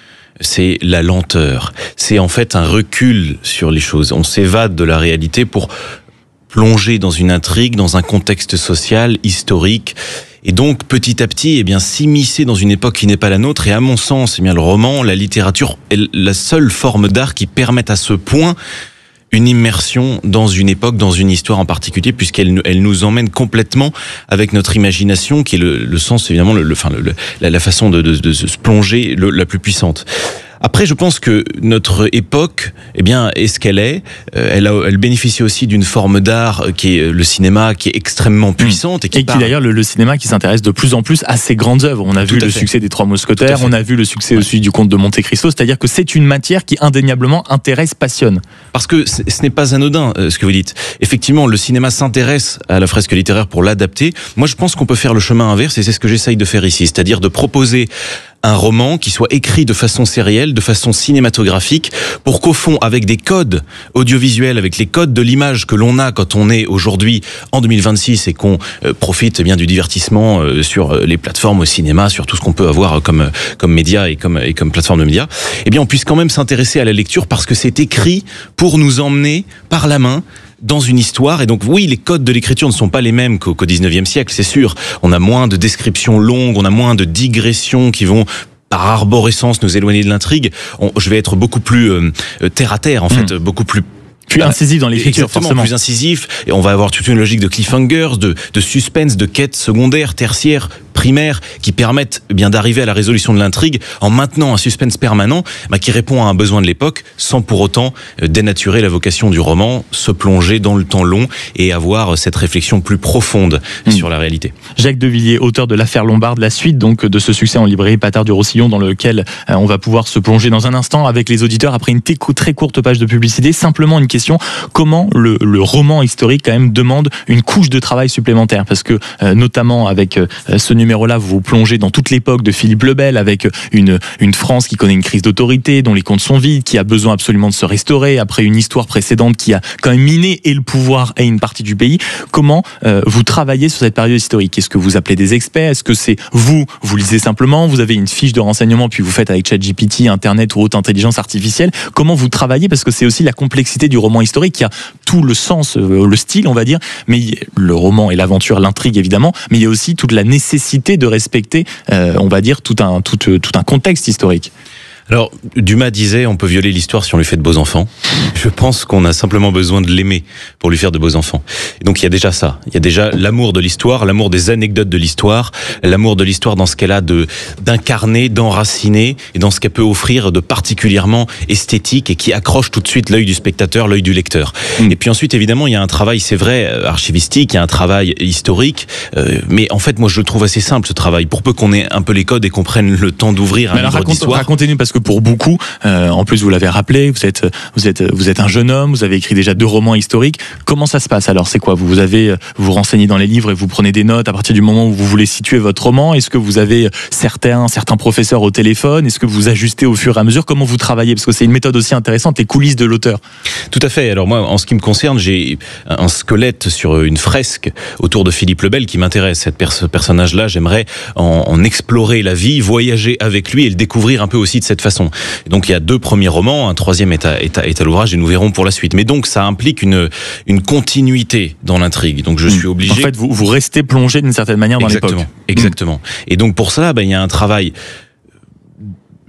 C'est la lenteur. C'est en fait un recul sur les choses. On s'évade de la réalité pour plonger dans une intrigue, dans un contexte social, historique. Et donc, petit à petit, eh bien, s'immiscer dans une époque qui n'est pas la nôtre. Et à mon sens, eh bien, le roman, la littérature est la seule forme d'art qui permette à ce point une immersion dans une époque, dans une histoire en particulier, puisqu'elle elle nous emmène complètement avec notre imagination, qui est le, le sens, évidemment, le, le, enfin, le, la, la façon de, de, de se plonger le, la plus puissante. Après, je pense que notre époque, eh bien, est ce qu'elle est. Elle, a, elle bénéficie aussi d'une forme d'art qui est le cinéma, qui est extrêmement puissante. Et qui, et qui d'ailleurs, le, le cinéma qui s'intéresse de plus en plus à ces grandes œuvres. On a Tout vu le fait. succès des Trois Mousquetaires, on a vu le succès ouais. aussi du Comte de Monte Cristo. C'est-à-dire que c'est une matière qui indéniablement intéresse, passionne. Parce que ce n'est pas anodin, ce que vous dites. Effectivement, le cinéma s'intéresse à la fresque littéraire pour l'adapter. Moi, je pense qu'on peut faire le chemin inverse, et c'est ce que j'essaye de faire ici. C'est-à-dire de proposer un roman qui soit écrit de façon sérielle, de façon cinématographique, pour qu'au fond, avec des codes audiovisuels, avec les codes de l'image que l'on a quand on est aujourd'hui en deux mille vingt-six et qu'on euh, profite eh bien du divertissement euh, sur les plateformes au cinéma, sur tout ce qu'on peut avoir comme comme média et comme et comme plateforme de médias, eh bien on puisse quand même s'intéresser à la lecture parce que c'est écrit pour nous emmener par la main dans une histoire. Et donc oui, les codes de l'écriture ne sont pas les mêmes qu'au, qu'au dix-neuvième siècle, c'est sûr. On a moins de descriptions longues, on a moins de digressions qui vont par arborescence nous éloigner de l'intrigue. On, je vais être beaucoup plus euh, terre à terre en mmh. fait, beaucoup plus plus incisif dans l'écriture, forcément. Plus incisif, et on va avoir toute une logique de cliffhangers, de, de suspense, de quêtes secondaires, tertiaires, primaires, qui permettent eh bien d'arriver à la résolution de l'intrigue en maintenant un suspense permanent, bah, qui répond à un besoin de l'époque, sans pour autant euh, dénaturer la vocation du roman, se plonger dans le temps long et avoir cette réflexion plus profonde mmh. sur la réalité. Jacques de Villiers, auteur de l'Affaire Lombarde, la suite donc de ce succès en librairie Patard du Roussillon, dans lequel euh, on va pouvoir se plonger dans un instant avec les auditeurs après une très courte page de publicité. Simplement une question: comment le, le roman historique quand même demande une couche de travail supplémentaire, parce que euh, notamment avec euh, ce numéro-là, vous vous plongez dans toute l'époque de Philippe le Bel, avec une, une France qui connaît une crise d'autorité, dont les comptes sont vides, qui a besoin absolument de se restaurer après une histoire précédente qui a quand même miné et le pouvoir et une partie du pays. Comment euh, vous travaillez sur cette période historique? Est-ce que vous appelez des experts? Est-ce que c'est vous, vous lisez simplement, vous avez une fiche de renseignement puis vous faites avec ChatGPT, Internet ou haute intelligence artificielle? Comment vous travaillez? Parce que c'est aussi la complexité du roman historique qui a tout le sens, le style, on va dire, mais le roman et l'aventure, l'intrigue évidemment, mais il y a aussi toute la nécessité de respecter, euh, on va dire, tout un, tout, tout un contexte historique. Alors, Dumas disait, on peut violer l'histoire si on lui fait de beaux enfants. Je pense qu'on a simplement besoin de l'aimer pour lui faire de beaux enfants. Et donc, il y a déjà ça. Il y a déjà l'amour de l'histoire, l'amour des anecdotes de l'histoire, l'amour de l'histoire dans ce qu'elle a de, d'incarner, d'enraciner, et dans ce qu'elle peut offrir de particulièrement esthétique et qui accroche tout de suite l'œil du spectateur, l'œil du lecteur. Mmh. Et puis ensuite, évidemment, il y a un travail, c'est vrai, archivistique, il y a un travail historique, euh, mais en fait, moi, je le trouve assez simple, ce travail, pour peu qu'on ait un peu les codes et qu'on prenne le temps d'ouvrir un livre raconte, d'histoire. Racontez-nous, parce que pour beaucoup, euh, en plus vous l'avez rappelé, vous êtes, vous êtes, vous êtes un jeune homme, vous avez écrit déjà deux romans historiques. Comment ça se passe alors? C'est quoi? Vous avez, vous vous renseignez dans les livres et vous prenez des notes à partir du moment où vous voulez situer votre roman? Est-ce que vous avez certains, certains professeurs au téléphone? Est-ce que vous ajustez au fur et à mesure? Comment vous travaillez? Parce que c'est une méthode aussi intéressante, les coulisses de l'auteur. Tout à fait. Alors moi, en ce qui me concerne, j'ai un squelette sur une fresque autour de Philippe le Bel qui m'intéresse. Cette pers- ce personnage-là, j'aimerais en, en explorer la vie, voyager avec lui et le découvrir un peu aussi de cette façon. Et donc il y a deux premiers romans, un troisième est à, est à, est à l'ouvrage et nous verrons pour la suite. Mais donc ça implique une, une continuité dans l'intrigue. Donc je suis obligé... En fait, vous, vous restez plongé d'une certaine manière dans Exactement. l'époque. Exactement. Et donc pour ça, ben, il y a un travail...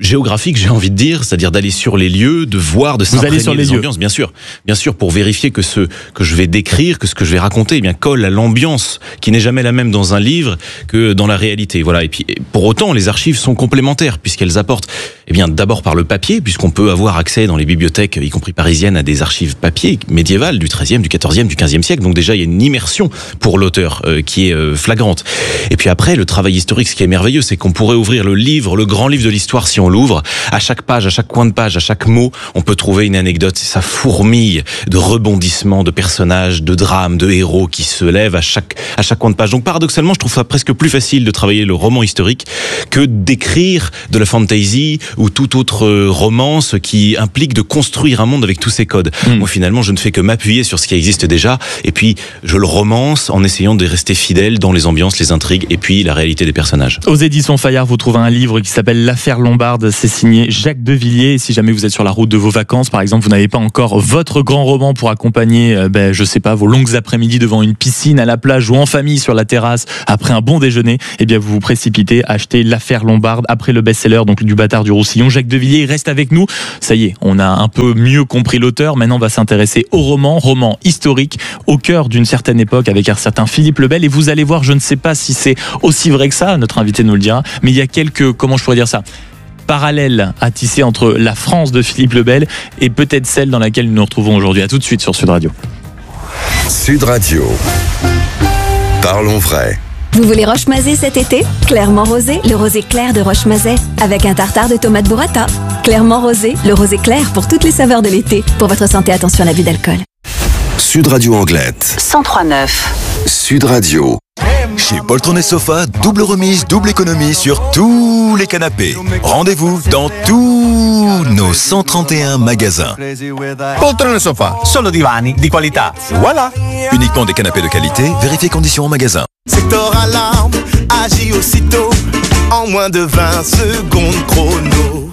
géographique, j'ai envie de dire, c'est-à-dire d'aller sur les lieux, de voir, de s'imprégner sur les des lieux. ambiances, bien sûr, bien sûr, pour vérifier que ce que je vais décrire, que ce que je vais raconter, eh bien colle à l'ambiance qui n'est jamais la même dans un livre que dans la réalité. Voilà. Et puis, pour autant, les archives sont complémentaires puisqu'elles apportent, eh bien, d'abord par le papier, puisqu'on peut avoir accès dans les bibliothèques, y compris parisiennes, à des archives papier médiévales du treizième, du quatorzième, du quinzième siècle. Donc déjà, il y a une immersion pour l'auteur euh, qui est euh, flagrante. Et puis après, le travail historique, ce qui est merveilleux, c'est qu'on pourrait ouvrir le livre, le grand livre de l'histoire, si on l'ouvre. À chaque page, à chaque coin de page, à chaque mot, on peut trouver une anecdote. Ça fourmille de rebondissements, de personnages, de drames, de héros qui se lèvent à chaque, à chaque coin de page. Donc paradoxalement, je trouve ça presque plus facile de travailler le roman historique que d'écrire de la fantasy ou toute autre romance qui implique de construire un monde avec tous ses codes. Mmh. Moi, finalement, je ne fais que m'appuyer sur ce qui existe déjà et puis je le romance en essayant de rester fidèle dans les ambiances, les intrigues et puis la réalité des personnages. Aux éditions Fayard, vous trouvez un livre qui s'appelle L'affaire Lombarde. C'est signé Jacques Devilliers. Et si jamais vous êtes sur la route de vos vacances, par exemple, vous n'avez pas encore votre grand roman pour accompagner, euh, ben, je sais pas, vos longues après-midi devant une piscine, à la plage ou en famille sur la terrasse après un bon déjeuner, eh bien, vous vous précipitez à acheter L'affaire Lombarde après le best-seller, donc du Bâtard du Roussillon. Jacques Devilliers reste avec nous. Ça y est, on a un peu mieux compris l'auteur. Maintenant, on va s'intéresser au roman, roman historique, au cœur d'une certaine époque avec un certain Philippe le Bel. Et vous allez voir, je ne sais pas si c'est aussi vrai que ça, notre invité nous le dira, mais il y a quelques, comment je pourrais dire ça, parallèles à tisser entre la France de Philippe le Bel et peut-être celle dans laquelle nous nous retrouvons aujourd'hui. À tout de suite sur Sud Radio. Sud Radio. Parlons vrai. Vous voulez Roche-Mazet cet été? Clairement rosé, le rosé clair de Roche-Mazet, avec un tartare de tomates burrata. Clairement rosé, le rosé clair pour toutes les saveurs de l'été. Pour votre santé, attention à l'abus d'alcool. Sud Radio Anglette. cent trois neuf. Sud Radio. Chez Poltron et Sofa, double remise, double économie sur tous les canapés. Rendez-vous dans tous nos cent trente et un magasins. Poltron et Sofa, solo divani di qualità. Voilà. Uniquement des canapés de qualité, vérifiez conditions en magasin. Secteur Alarme agit aussitôt en moins de vingt secondes chrono.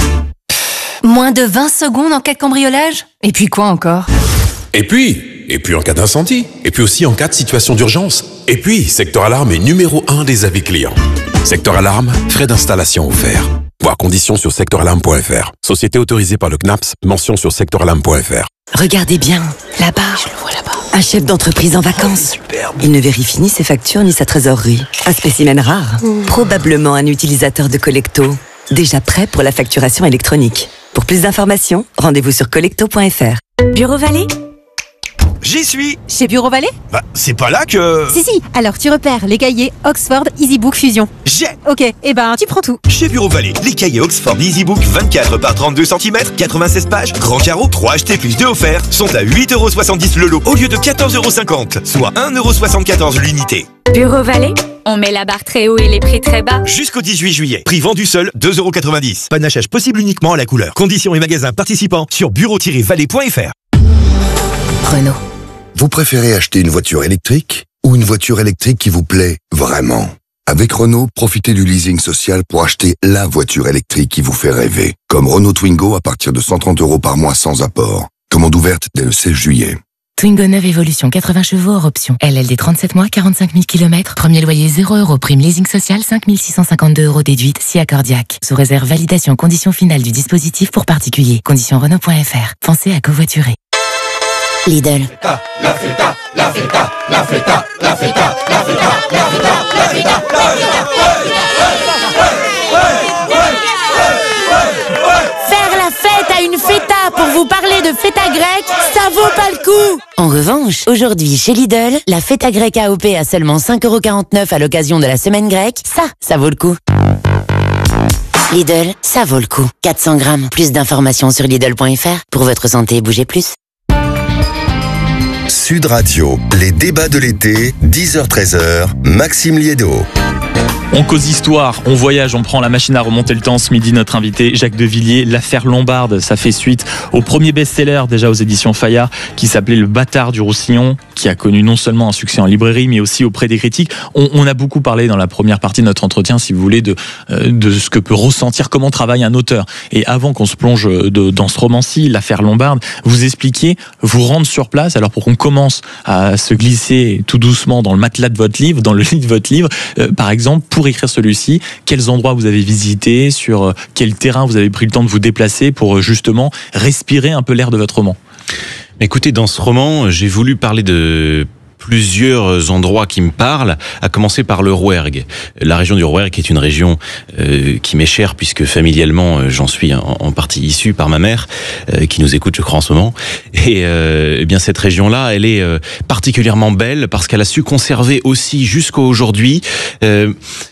Moins de vingt secondes en cas de cambriolage? Et puis quoi encore? Et puis, et puis en cas d'incendie, et puis aussi en cas de situation d'urgence. Et puis, Secteur Alarme est numéro un des avis clients. Secteur Alarme, frais d'installation offerts. Voir conditions sur secteur alarme point f r. Société autorisée par le C N A P S, mention sur secteur alarme point f r. Regardez bien, là-bas. Je le vois là-bas. Un chef d'entreprise en vacances. Superbe. Il ne vérifie ni ses factures ni sa trésorerie. Un spécimen rare. Mmh. Probablement un utilisateur de Collecto. Déjà prêt pour la facturation électronique. Pour plus d'informations, rendez-vous sur collecto point f r. Bureau Vallée? J'y suis. Chez Bureau Vallée? Bah, c'est pas là que... Si, si. Alors, tu repères les cahiers Oxford EasyBook Fusion. J'ai. Ok, et eh ben, tu prends tout. Chez Bureau Vallée, les cahiers Oxford EasyBook vingt-quatre par trente-deux centimètres, quatre-vingt-seize pages, grand carreau, trois achetés plus deux offerts, sont à huit euros soixante-dix le lot au lieu de quatorze euros cinquante, soit un euro soixante-quatorze l'unité. Bureau Vallée? On met la barre très haut et les prix très bas. Jusqu'au dix-huit juillet. Prix vendu seul, deux euros quatre-vingt-dix. Panachage possible uniquement à la couleur. Conditions et magasins participants sur bureau tiret vallée point f r. Renault. Vous préférez acheter une voiture électrique ou une voiture électrique qui vous plaît vraiment? Avec Renault, profitez du leasing social pour acheter la voiture électrique qui vous fait rêver. Comme Renault Twingo à partir de cent trente euros par mois sans apport. Commande ouverte dès le seize juillet. Twingo neuf Evolution, quatre-vingts chevaux hors option. L L D trente-sept mois, quarante-cinq mille kilomètres. Premier loyer zéro euros. Prime leasing social, cinq mille six cent cinquante-deux euros déduite, si accordiaque. Sous réserve validation conditions finales du dispositif pour particuliers. Conditions Renault point f r. Pensez à covoiturer. Lidl. La feta, la feta, la feta, la feta, la feta, la feta, la feta, Faire la fête à une feta pour vous parler de feta grecque, ça vaut pas le coup. En revanche, aujourd'hui chez Lidl, la feta grecque A O P à seulement cinq euros quarante-neuf à l'occasion de la semaine grecque, ça, ça vaut le coup. Lidl, ça vaut le coup. quatre cents grammes, plus d'informations sur Lidl point f r. Pour votre santé, bougez plus. Sud Radio, les débats de l'été, dix heures treize heures, Maxime Liédo. On cause histoire, on voyage, on prend la machine à remonter le temps. Ce midi, notre invité Jacques Devilliers, l'affaire Lombarde, ça fait suite au premier best-seller déjà aux éditions Fayard qui s'appelait Le Bâtard du Roussillon. qui a connu non seulement un succès en librairie, mais aussi auprès des critiques. On, on a beaucoup parlé dans la première partie de notre entretien, si vous voulez, de, euh, de ce que peut ressentir, comment travaille un auteur. Et avant qu'on se plonge de, dans ce roman-ci, l'affaire Lombarde, vous expliquez, vous rendre sur place, alors pour qu'on commence à se glisser tout doucement dans le matelas de votre livre, dans le lit de votre livre, euh, par exemple, pour écrire celui-ci, quels endroits vous avez visités, sur euh, quel terrain vous avez pris le temps de vous déplacer pour euh, justement respirer un peu l'air de votre roman. Écoutez, dans ce roman, j'ai voulu parler de plusieurs endroits qui me parlent, à commencer par le Rouergue. La région du Rouergue est une région euh, qui m'est chère, puisque familialement, euh, j'en suis en, en partie issu par ma mère, euh, qui nous écoute, je crois, en ce moment. Et euh, eh bien cette région-là, elle est euh, particulièrement belle, parce qu'elle a su conserver aussi, jusqu'à aujourd'hui, euh,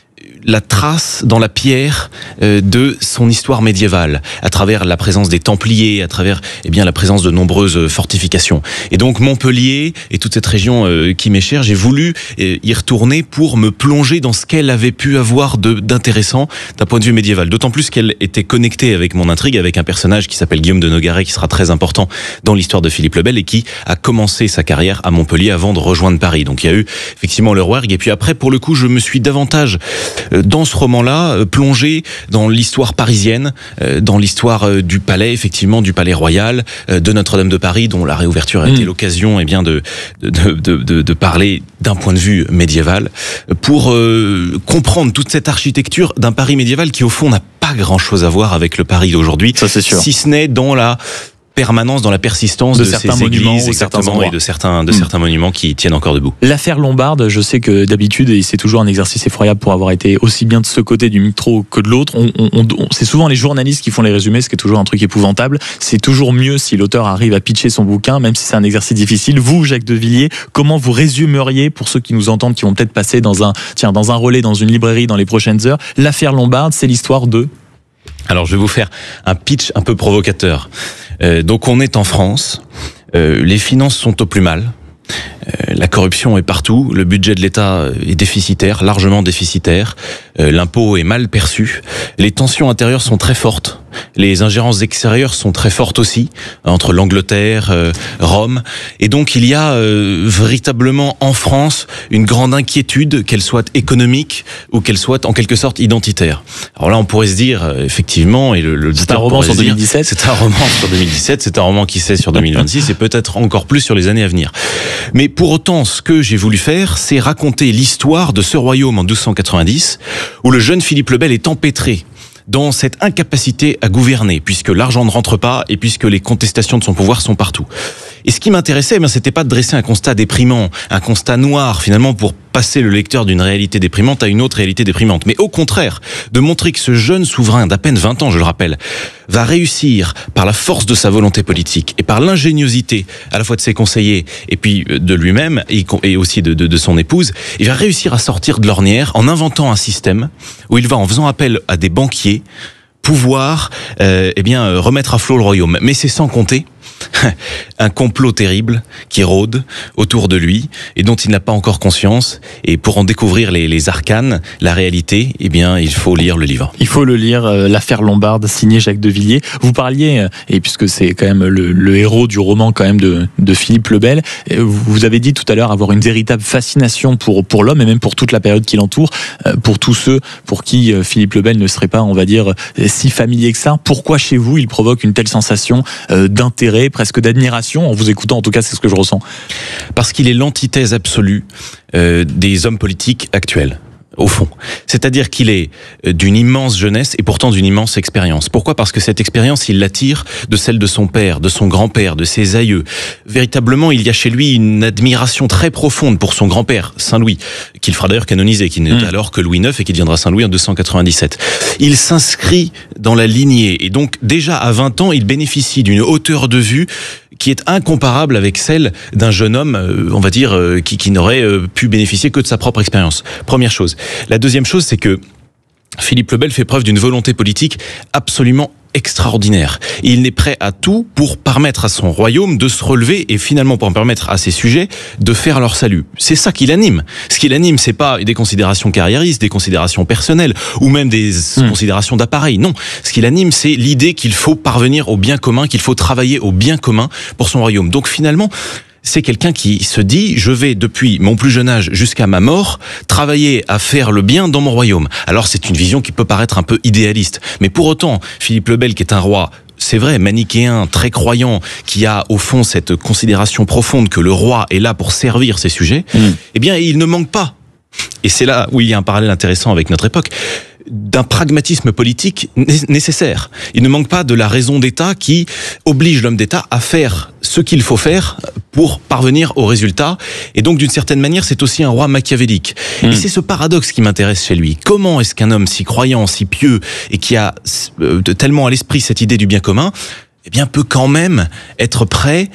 la trace dans la pierre euh, de son histoire médiévale, à travers la présence des Templiers, à travers eh bien la présence de nombreuses fortifications. Et donc Montpellier et toute cette région euh, qui m'est chère, j'ai voulu euh, y retourner pour me plonger dans ce qu'elle avait pu avoir de, d'intéressant d'un point de vue médiéval. D'autant plus qu'elle était connectée avec mon intrigue, avec un personnage qui s'appelle Guillaume de Nogaret, qui sera très important dans l'histoire de Philippe le Bel et qui a commencé sa carrière à Montpellier avant de rejoindre Paris. Donc il y a eu effectivement le Rouergue. Et puis après, pour le coup, je me suis davantage dans ce roman-là, plongé dans l'histoire parisienne, dans l'histoire du palais, effectivement, du palais royal, de Notre-Dame de Paris, dont la réouverture a été mmh. l'occasion, eh bien, de, de, de, de, de parler d'un point de vue médiéval, pour euh, comprendre toute cette architecture d'un Paris médiéval qui, au fond, n'a pas grand-chose à voir avec le Paris d'aujourd'hui. Ça, c'est sûr. Si ce n'est dans la permanence, dans la persistance de, de certains ces monuments églises, ou certains exactement, endroits. et de certains, de mmh. certains monuments qui tiennent encore debout. L'affaire Lombarde, je sais que d'habitude, et c'est toujours un exercice effroyable pour avoir été aussi bien de ce côté du micro que de l'autre, on, on, on, c'est souvent les journalistes qui font les résumés, ce qui est toujours un truc épouvantable. C'est toujours mieux si l'auteur arrive à pitcher son bouquin, même si c'est un exercice difficile. Vous, Jacques Devilliers, comment vous résumeriez, pour ceux qui nous entendent, qui vont peut-être passer dans un, tiens, dans un relais, dans une librairie dans les prochaines heures, l'affaire Lombarde, c'est l'histoire de... Alors, je vais vous faire un pitch un peu provocateur. Euh, donc, on est en France. Euh, les finances sont au plus mal. Euh, la corruption est partout. Le budget de l'État est déficitaire, largement déficitaire. Euh, l'impôt est mal perçu. Les tensions intérieures sont très fortes. Les ingérences extérieures sont très fortes aussi, entre l'Angleterre, euh, Rome. Et donc, il y a euh, véritablement en France une grande inquiétude, qu'elle soit économique ou qu'elle soit en quelque sorte identitaire. Alors là, on pourrait se dire, euh, effectivement, et le, le c'est un roman sur deux mille dix-sept. C'est un roman sur deux mille dix-sept, c'est un roman qui sait sur deux mille vingt-six et peut-être encore plus sur les années à venir. Mais pour autant, ce que j'ai voulu faire, c'est raconter l'histoire de ce royaume en douze cent quatre-vingt-dix, où le jeune Philippe le Bel est empêtré dans cette incapacité à gouverner, puisque l'argent ne rentre pas et puisque les contestations de son pouvoir sont partout. Et ce qui m'intéressait, ben, c'était pas de dresser un constat déprimant, un constat noir, finalement, pour passer le lecteur d'une réalité déprimante à une autre réalité déprimante. Mais au contraire, de montrer que ce jeune souverain d'à peine vingt ans, je le rappelle, va réussir par la force de sa volonté politique et par l'ingéniosité à la fois de ses conseillers et puis de lui-même et aussi de, de, de son épouse, il va réussir à sortir de l'ornière en inventant un système où il va, en faisant appel à des banquiers, pouvoir euh, eh bien remettre à flot le royaume. Mais c'est sans compter un complot terrible qui rôde autour de lui et dont il n'a pas encore conscience. Et pour en découvrir les, les arcanes, la réalité, eh bien, il faut lire le livre. Il faut le lire, euh, l'affaire Lombarde, signé Jacques Devilliers. Vous parliez, euh, et puisque c'est quand même le, le héros du roman quand même de, de Philippe le Bel, euh, vous avez dit tout à l'heure avoir une véritable fascination pour, pour l'homme et même pour toute la période qui l'entoure, euh, pour tous ceux pour qui euh, Philippe le Bel ne serait pas, on va dire, euh, si familier que ça. Pourquoi chez vous il provoque une telle sensation euh, d'intérêt, presque d'admiration? En vous écoutant, en tout cas, c'est ce que je ressens. Parce qu'il est l'antithèse absolue euh, des hommes politiques actuels. Au fond. C'est-à-dire qu'il est d'une immense jeunesse et pourtant d'une immense expérience. Pourquoi ? Parce que cette expérience, il l'attire de celle de son père, de son grand-père, de ses aïeux. Véritablement, il y a chez lui une admiration très profonde pour son grand-père, Saint-Louis, qu'il fera d'ailleurs canoniser, qui n'est mmh. alors que Louis neuf et qui deviendra Saint-Louis en deux cent quatre-vingt-dix-sept. Il s'inscrit dans la lignée et donc déjà à vingt ans, il bénéficie d'une hauteur de vue qui est incomparable avec celle d'un jeune homme, euh, on va dire, euh, qui, qui n'aurait euh, pu bénéficier que de sa propre expérience. Première chose. La deuxième chose, c'est que Philippe le Bel fait preuve d'une volonté politique absolument extraordinaire. Et il est prêt à tout pour permettre à son royaume de se relever et finalement pour permettre à ses sujets de faire leur salut. C'est ça qui l'anime. Ce qui l'anime, c'est pas des considérations carriéristes, des considérations personnelles ou même des mmh. considérations d'appareil. Non. Ce qui l'anime, c'est l'idée qu'il faut parvenir au bien commun, qu'il faut travailler au bien commun pour son royaume. Donc finalement, c'est quelqu'un qui se dit, je vais depuis mon plus jeune âge jusqu'à ma mort travailler à faire le bien dans mon royaume. Alors c'est une vision qui peut paraître un peu idéaliste, mais pour autant, Philippe le Bel, qui est un roi, c'est vrai, manichéen, très croyant, qui a au fond cette considération profonde que le roi est là pour servir ses sujets, mmh. eh bien il ne manque pas, et c'est là où il y a un parallèle intéressant avec notre époque, d'un pragmatisme politique nécessaire. Il ne manque pas de la raison d'État qui oblige l'homme d'État à faire ce qu'il faut faire pour parvenir au résultat. Et donc, d'une certaine manière, c'est aussi un roi machiavélique. Mmh. Et c'est ce paradoxe qui m'intéresse chez lui. Comment est-ce qu'un homme si croyant, si pieux, et qui a euh, tellement à l'esprit cette idée du bien commun, eh bien, peut quand même être prêt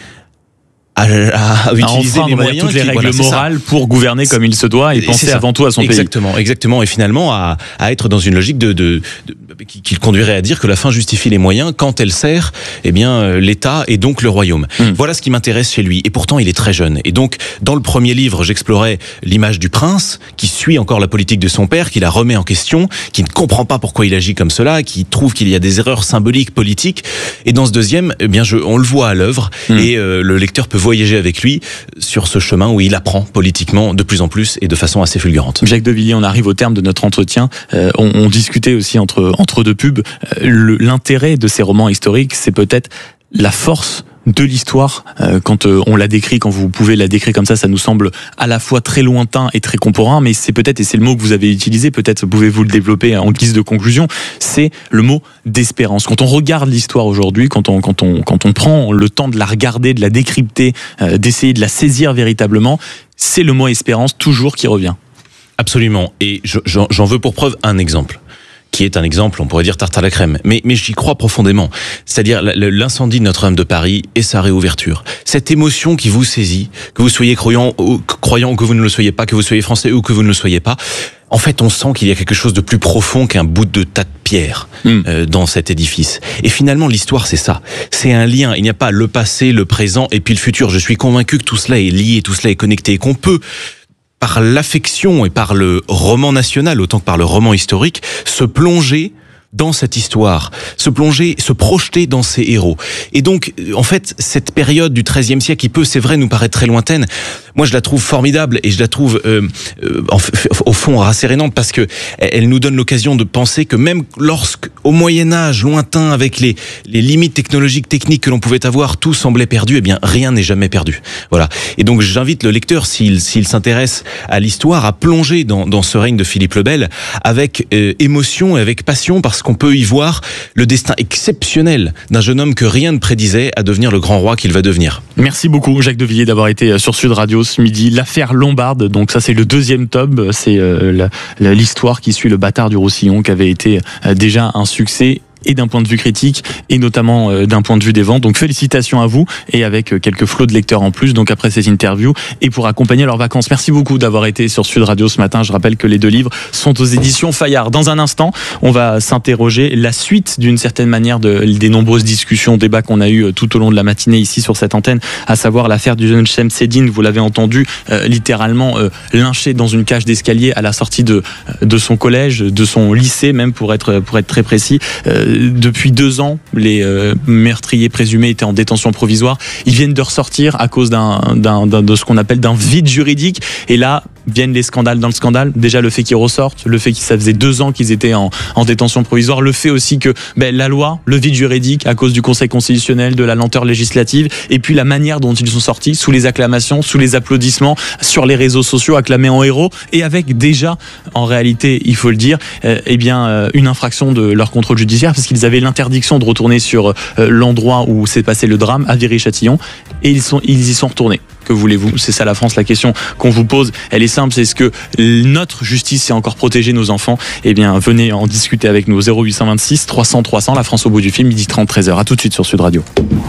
à, à utiliser à les moyens, toutes les qui, règles voilà, morales pour gouverner comme il se doit et, et penser avant tout à son exactement, pays. Exactement, et finalement à, à être dans une logique de, de, de qui, qui le conduirait à dire que la fin justifie les moyens quand elle sert, eh bien l'État et donc le royaume. Mmh. Voilà ce qui m'intéresse chez lui. Et pourtant, il est très jeune. Et donc, dans le premier livre, j'explorais l'image du prince qui suit encore la politique de son père, qui la remet en question, qui ne comprend pas pourquoi il agit comme cela, qui trouve qu'il y a des erreurs symboliques, politiques. Et dans ce deuxième, eh bien, je, on le voit à l'œuvre mmh. et euh, le lecteur peut voyager avec lui sur ce chemin où il apprend politiquement de plus en plus et de façon assez fulgurante. Jacques Devilliers, on arrive au terme de notre entretien. Euh, on, on discutait aussi entre, entre deux pubs. Euh, le, l'intérêt de ces romans historiques, c'est peut-être la force de l'histoire. Euh, quand euh, on la décrit, quand vous pouvez la décrire comme ça, ça nous semble à la fois très lointain et très contemporain, mais c'est peut-être, et c'est le mot que vous avez utilisé, peut-être pouvez-vous le développer en guise de conclusion, c'est le mot d'espérance. Quand on regarde l'histoire aujourd'hui, quand on, quand on, quand on prend le temps de la regarder, de la décrypter, euh, d'essayer de la saisir véritablement, c'est le mot espérance toujours qui revient. Absolument. Et je, j'en, j'en veux pour preuve un exemple. Qui est un exemple, on pourrait dire tarte à la crème. Mais, mais j'y crois profondément. C'est-à-dire l'incendie de Notre-Dame de Paris et sa réouverture. Cette émotion qui vous saisit, que vous soyez croyant ou, croyant ou que vous ne le soyez pas, que vous soyez français ou que vous ne le soyez pas. En fait, on sent qu'il y a quelque chose de plus profond qu'un bout de tas de pierres mmh. euh, dans cet édifice. Et finalement, l'histoire, c'est ça. C'est un lien. Il n'y a pas le passé, le présent et puis le futur. Je suis convaincu que tout cela est lié, tout cela est connecté et qu'on peut, par l'affection et par le roman national autant que par le roman historique, se plonger dans cette histoire, se plonger, se projeter dans ces héros. Et donc, en fait, cette période du treizième siècle, qui peut, c'est vrai, nous paraître très lointaine, moi je la trouve formidable et je la trouve euh, euh, au fond rassérénante parce que elle nous donne l'occasion de penser que même lorsque, au Moyen-Âge, lointain, avec les, les limites technologiques, techniques que l'on pouvait avoir, tout semblait perdu, eh bien rien n'est jamais perdu. Voilà. Et donc j'invite le lecteur, s'il, s'il s'intéresse à l'histoire, à plonger dans, dans ce règne de Philippe le Bel avec euh, émotion et avec passion, parce qu'on peut y voir le destin exceptionnel d'un jeune homme que rien ne prédisait à devenir le grand roi qu'il va devenir. Merci beaucoup Jacques Devilliers d'avoir été sur Sud Radio ce midi. L'affaire Lombarde, donc ça c'est le deuxième tome, c'est euh, la, la, l'histoire qui suit le bâtard du Roussillon, qui avait été euh, déjà un succès et d'un point de vue critique et notamment euh, d'un point de vue des ventes. Donc félicitations à vous et avec euh, quelques flots de lecteurs en plus donc après ces interviews et pour accompagner leurs vacances. Merci beaucoup d'avoir été sur Sud Radio ce matin. Je rappelle que les deux livres sont aux éditions Fayard. Dans un instant, on va s'interroger la suite d'une certaine manière de, des nombreuses discussions, débats qu'on a eu tout au long de la matinée ici sur cette antenne, à savoir l'affaire du jeune Chemseddine. Vous l'avez entendu, euh, littéralement euh, lynché dans une cage d'escalier à la sortie de, de son collège, de son lycée même pour être, pour être très précis. Euh, Depuis deux ans, les euh, meurtriers présumés étaient en détention provisoire. Ils viennent de ressortir à cause d'un, d'un, d'un, de ce qu'on appelle d'un vide juridique. Et là, viennent les scandales dans le scandale. Déjà, le fait qu'ils ressortent, le fait que ça faisait deux ans qu'ils étaient en, en détention provisoire, le fait aussi que ben, la loi, le vide juridique, à cause du Conseil constitutionnel, de la lenteur législative, et puis la manière dont ils sont sortis, sous les acclamations, sous les applaudissements, sur les réseaux sociaux, acclamés en héros, et avec déjà, en réalité, il faut le dire, euh, eh bien, euh, une infraction de leur contrôle judiciaire, parce qu'ils avaient l'interdiction de retourner sur euh, l'endroit où s'est passé le drame, à Viry-Châtillon, et ils, sont, ils y sont retournés. Que voulez-vous ? C'est ça la France, la question qu'on vous pose, elle est simple, c'est est-ce que notre justice sait encore protéger nos enfants ? Eh bien, venez en discuter avec nous, zéro huit cent vingt-six trois cents trois cents, la France au bout du film, midi trente, treize heures. À tout de suite sur Sud Radio.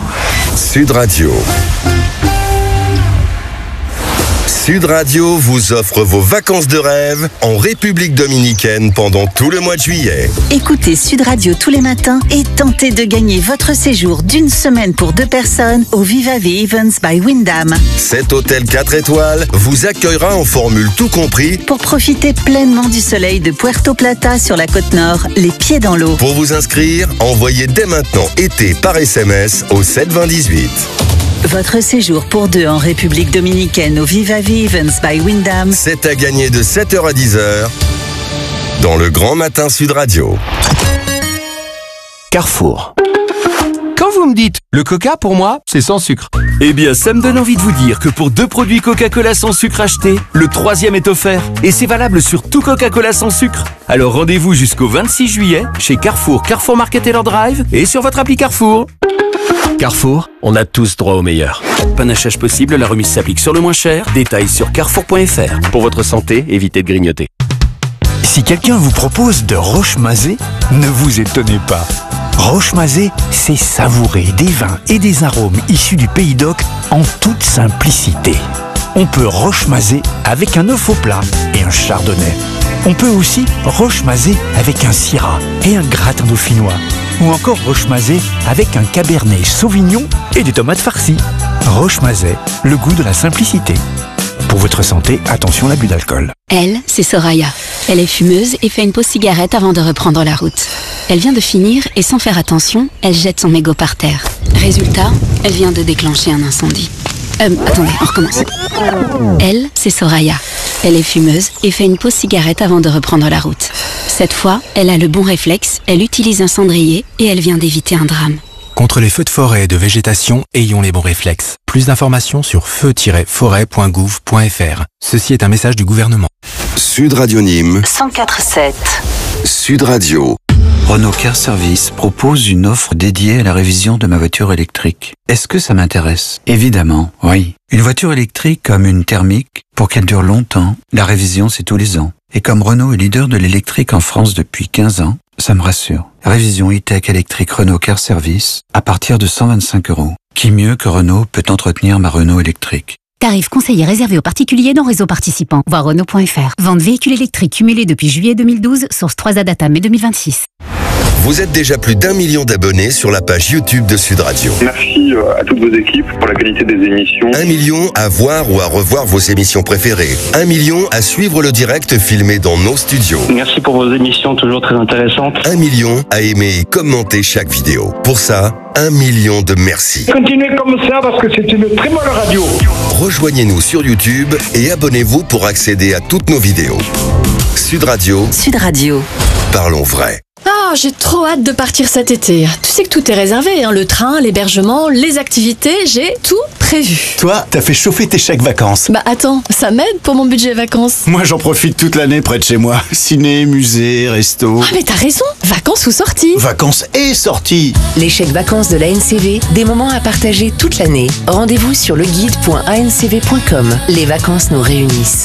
Sud Radio. Sud Radio vous offre vos vacances de rêve en République Dominicaine pendant tout le mois de juillet. Écoutez Sud Radio tous les matins et tentez de gagner votre séjour d'une semaine pour deux personnes au Viva V Events by Wyndham. Cet hôtel quatre étoiles vous accueillera en formule tout compris pour profiter pleinement du soleil de Puerto Plata sur la côte nord, les pieds dans l'eau. Pour vous inscrire, envoyez dès maintenant été par S M S au sept vingt dix-huit. Votre séjour pour deux en République Dominicaine au Viva Events by Wyndham. C'est à gagner de sept heures à dix heures dans le Grand Matin Sud Radio. Carrefour. Quand vous me dites le coca, pour moi, c'est sans sucre. Eh bien, ça me donne envie de vous dire que pour deux produits Coca-Cola sans sucre achetés, le troisième est offert. Et c'est valable sur tout Coca-Cola sans sucre. Alors rendez-vous jusqu'au vingt-six juillet chez Carrefour, Carrefour Market Taylor Drive et sur votre appli Carrefour. Carrefour, on a tous droit au meilleur. Panachage possible, la remise s'applique sur le moins cher. Détails sur carrefour point f r. Pour votre santé, évitez de grignoter. Si quelqu'un vous propose de Roche-Mazé, ne vous étonnez pas. Roche-Mazé, c'est savourer des vins et des arômes issus du Pays d'Oc en toute simplicité. On peut Roche-Mazé avec un œuf au plat et un chardonnay. On peut aussi Roche-Mazé avec un syrah et un gratin dauphinois. Ou encore Roche-Mazé avec un cabernet sauvignon et des tomates farcies. Roche-Mazé, le goût de la simplicité. Pour votre santé, attention à l'abus d'alcool. Elle, c'est Soraya. Elle est fumeuse et fait une pause cigarette avant de reprendre la route. Elle vient de finir et sans faire attention, elle jette son mégot par terre. Résultat, elle vient de déclencher un incendie. Euh, attendez, on recommence. Elle, c'est Soraya. Elle est fumeuse et fait une pause cigarette avant de reprendre la route. Cette fois, elle a le bon réflexe, elle utilise un cendrier et elle vient d'éviter un drame. Contre les feux de forêt et de végétation, ayons les bons réflexes. Plus d'informations sur feu tiret forêt point gouv point f r. Ceci est un message du gouvernement. Sud Radio Nîmes, cent quatre virgule sept. Sud Radio. Renault Car Service propose une offre dédiée à la révision de ma voiture électrique. Est-ce que ça m'intéresse? Évidemment, oui. Une voiture électrique comme une thermique, pour qu'elle dure longtemps, la révision c'est tous les ans. Et comme Renault est leader de l'électrique en France depuis quinze ans, ça me rassure. Révision e-tech électrique Renault Car Service à partir de cent vingt-cinq euros. Qui mieux que Renault peut entretenir ma Renault électrique? Tarif conseillé réservé aux particuliers dans réseau participant. Voir Renault point f r. Vente véhicule électrique cumulé depuis juillet deux mille douze, source trois A Data mai deux mille vingt-six. Vous êtes déjà plus d'un million d'abonnés sur la page YouTube de Sud Radio. Merci à toutes vos équipes pour la qualité des émissions. Un million à voir ou à revoir vos émissions préférées. Un million à suivre le direct filmé dans nos studios. Merci pour vos émissions toujours très intéressantes. Un million à aimer et commenter chaque vidéo. Pour ça, un million de merci. Continuez comme ça parce que c'est une très bonne radio. Rejoignez-nous sur YouTube et abonnez-vous pour accéder à toutes nos vidéos. Sud Radio. Sud Radio. Parlons vrai. Ah, j'ai trop hâte de partir cet été. Tu sais que tout est réservé, hein, le train, l'hébergement, les activités, j'ai tout prévu. Toi, t'as fait chauffer tes chèques vacances. Bah attends, ça m'aide pour mon budget vacances. Moi, j'en profite toute l'année près de chez moi. Ciné, musée, resto. Ah mais t'as raison, vacances ou sorties. Vacances et sorties. Les chèques vacances de la N C V, des moments à partager toute l'année. Rendez-vous sur leguide point a n c v point com. Les vacances nous réunissent.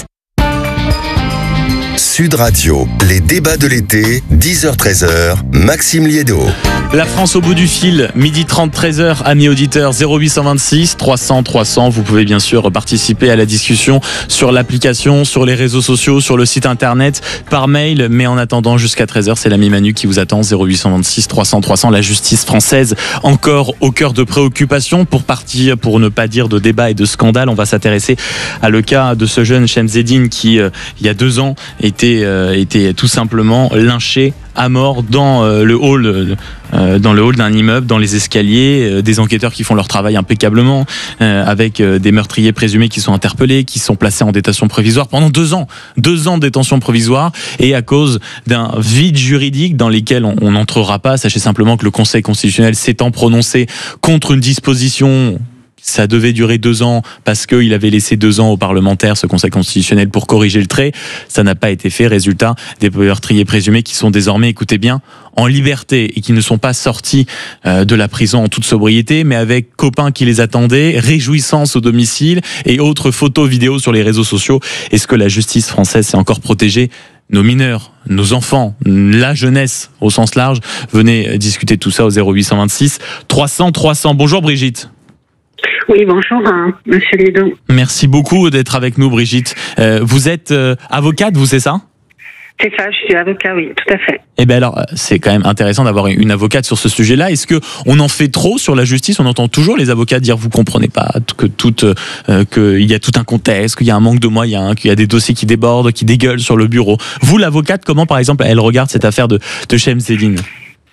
Sud Radio, les débats de l'été, dix heures treize heures, Maxime Liédo. La France au bout du fil, midi trente, treize heures, amis auditeurs, zéro huit cent vingt-six, trois cents, trois cents. Vous pouvez bien sûr participer à la discussion sur l'application, sur les réseaux sociaux, sur le site internet, par mail. Mais en attendant, jusqu'à treize heures, c'est l'ami Manu qui vous attend, zéro huit cent vingt-six, trois cents, trois cents. La justice française, encore au cœur de préoccupations. Pour partir, pour ne pas dire de débat et de scandale, on va s'intéresser à le cas de ce jeune Shemseddine qui, euh, il y a deux ans, était, euh, était tout simplement lynché à mort dans euh, le hall euh, dans le hall d'un immeuble, dans les escaliers, euh, des enquêteurs qui font leur travail impeccablement, euh, avec euh, des meurtriers présumés qui sont interpellés, qui sont placés en détention provisoire pendant deux ans, deux ans de détention provisoire, et à cause d'un vide juridique dans lequel on n'entrera pas. Sachez simplement que le Conseil constitutionnel s'étant prononcé contre une disposition. Ça devait durer deux ans parce qu'il avait laissé deux ans aux parlementaires, ce Conseil constitutionnel, pour corriger le trait. Ça n'a pas été fait. Résultat, des meurtriers présumés qui sont désormais, écoutez bien, en liberté et qui ne sont pas sortis de la prison en toute sobriété, mais avec copains qui les attendaient, réjouissance au domicile et autres photos, vidéos sur les réseaux sociaux. Est-ce que la justice française s'est encore protégée ? Nos mineurs, nos enfants, la jeunesse au sens large? Venez discuter de tout ça au zéro huit cent vingt-six, trois cents, trois cents. Bonjour Brigitte. Oui, bonjour, hein, monsieur Lédon. Merci beaucoup d'être avec nous, Brigitte. Euh, vous êtes euh, avocate, vous, c'est ça ? C'est ça, je suis avocat, oui, tout à fait. Eh bien alors, c'est quand même intéressant d'avoir une avocate sur ce sujet-là. Est-ce que on en fait trop sur la justice ? On entend toujours les avocats dire vous comprenez pas que tout, euh, qu'il y a tout un contexte, qu'il y a un manque de moyens, qu'il y a des dossiers qui débordent, qui dégueulent sur le bureau. Vous, l'avocate, comment par exemple elle regarde cette affaire de, de Shemseddine ?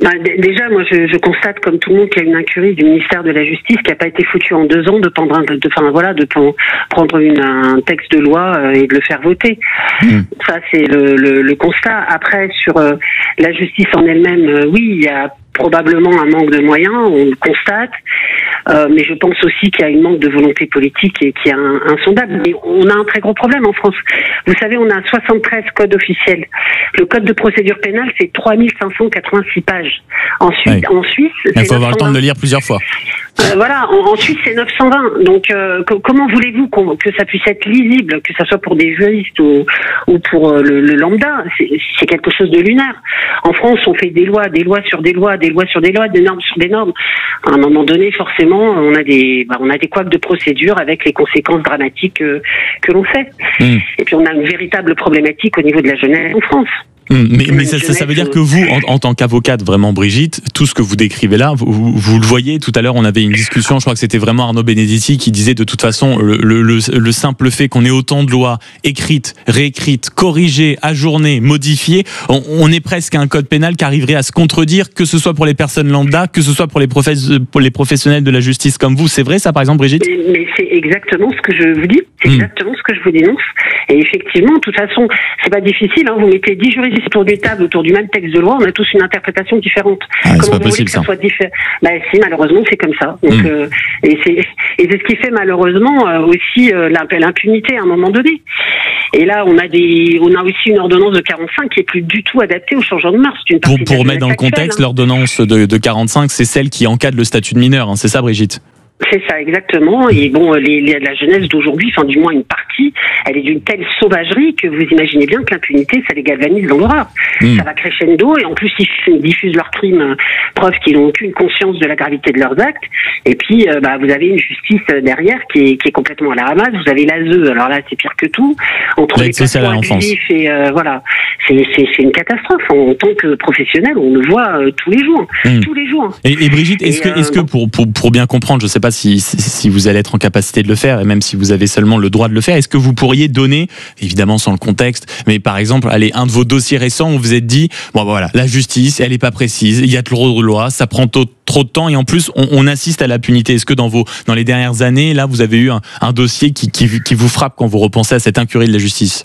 Bah, d- déjà, moi, je, je constate, comme tout le monde, qu'il y a une incurie du ministère de la Justice qui n'a pas été foutue en deux ans de prendre, un, de, enfin voilà, de prendre une, un texte de loi euh, et de le faire voter. Mmh. Ça, c'est le, le, le constat. Après, sur euh, la justice en elle-même, euh, oui, il y a probablement un manque de moyens, on le constate, euh, mais je pense aussi qu'il y a un manque de volonté politique et qu'il y a un, insondable. Mais on a un très gros problème en France. Vous savez, on a soixante-treize codes officiels. Le code de procédure pénale, c'est trois mille cinq cent quatre-vingt-six pages. Ensuite, oui. en Suisse, c'est il faut avoir le temps de le lire plusieurs fois. Euh, voilà, en, en Suisse c'est neuf cent vingt. Donc euh, que, comment voulez-vous qu'on, que ça puisse être lisible, que ça soit pour des juristes ou, ou pour euh, le, le lambda? C'est, c'est quelque chose de lunaire. En France, on fait des lois, des lois sur des lois, des lois sur des lois, des normes sur des normes. À un moment donné, forcément, on a des, bah, on a des couacs de procédure avec les conséquences dramatiques que, que l'on sait. Mmh. Et puis on a une véritable problématique au niveau de la jeunesse en France. Mais, mais ça, ça, ça veut dire que vous, en, en tant qu'avocate, vraiment Brigitte, tout ce que vous décrivez là, vous, vous le voyez. Tout à l'heure, on avait une discussion, je crois que c'était vraiment Arnaud Benedetti qui disait de toute façon, le, le, le simple fait qu'on ait autant de lois écrites, réécrites, corrigées, ajournées, modifiées, on, on est presque à un code pénal qui arriverait à se contredire, que ce soit pour les personnes lambda, que ce soit pour les, professe, pour les professionnels de la justice comme vous. C'est vrai ça, par exemple, Brigitte? Mais, mais c'est exactement ce que je vous dis, c'est mmh. exactement ce que je vous dénonce. Et effectivement, de toute façon, c'est pas difficile, hein, vous mettez dix juristes autour d'une table, autour du même texte de loi, on a tous une interprétation différente. Ah, Comment vous voulez que ça, ça soit différent? Bah si, malheureusement, c'est comme ça. Donc, mmh. euh, et, c'est, et c'est ce qui fait malheureusement euh, aussi euh, l'impunité à un moment donné. Et là, on a des, on a aussi une ordonnance de quarante-cinq qui est plus du tout adaptée au changement de mœurs. Une pour pour remettre dans le contexte, hein. L'ordonnance de, de quarante-cinq, c'est celle qui encadre le statut de mineur, hein, c'est ça, Brigitte? C'est ça, exactement. Et bon, les, les, la jeunesse d'aujourd'hui, enfin du moins une partie, elle est d'une telle sauvagerie que vous imaginez bien que l'impunité, ça les galvanise dans l'horreur. Mmh. Ça va crescendo, et en plus ils diffusent leurs crimes, preuve qu'ils n'ont aucune conscience de la gravité de leurs actes. Et puis, euh, bah, vous avez une justice derrière qui est, qui est complètement à la ramasse. Vous avez l'A S E, alors là c'est pire que tout. Entre les placements abusifs et euh, voilà, c'est, c'est, c'est une catastrophe. En, en tant que professionnel, on le voit euh, tous les jours, mmh. tous les jours. Et, et Brigitte, est-ce et, que, euh, est-ce que pour, pour, pour bien comprendre, je sais pas si, si vous allez être en capacité de le faire, et même si vous avez seulement le droit de le faire, est-ce que vous pourriez donner, évidemment sans le contexte, mais par exemple, allez, un de vos dossiers récents où vous êtes dit, bon voilà, la justice, elle est pas précise, il y a trop de lois, ça prend trop, trop de temps, et en plus, on, on assiste à l'impunité. Est-ce que dans vos, dans les dernières années, là, vous avez eu un, un dossier qui, qui, qui vous frappe quand vous repensez à cette incurie de la justice?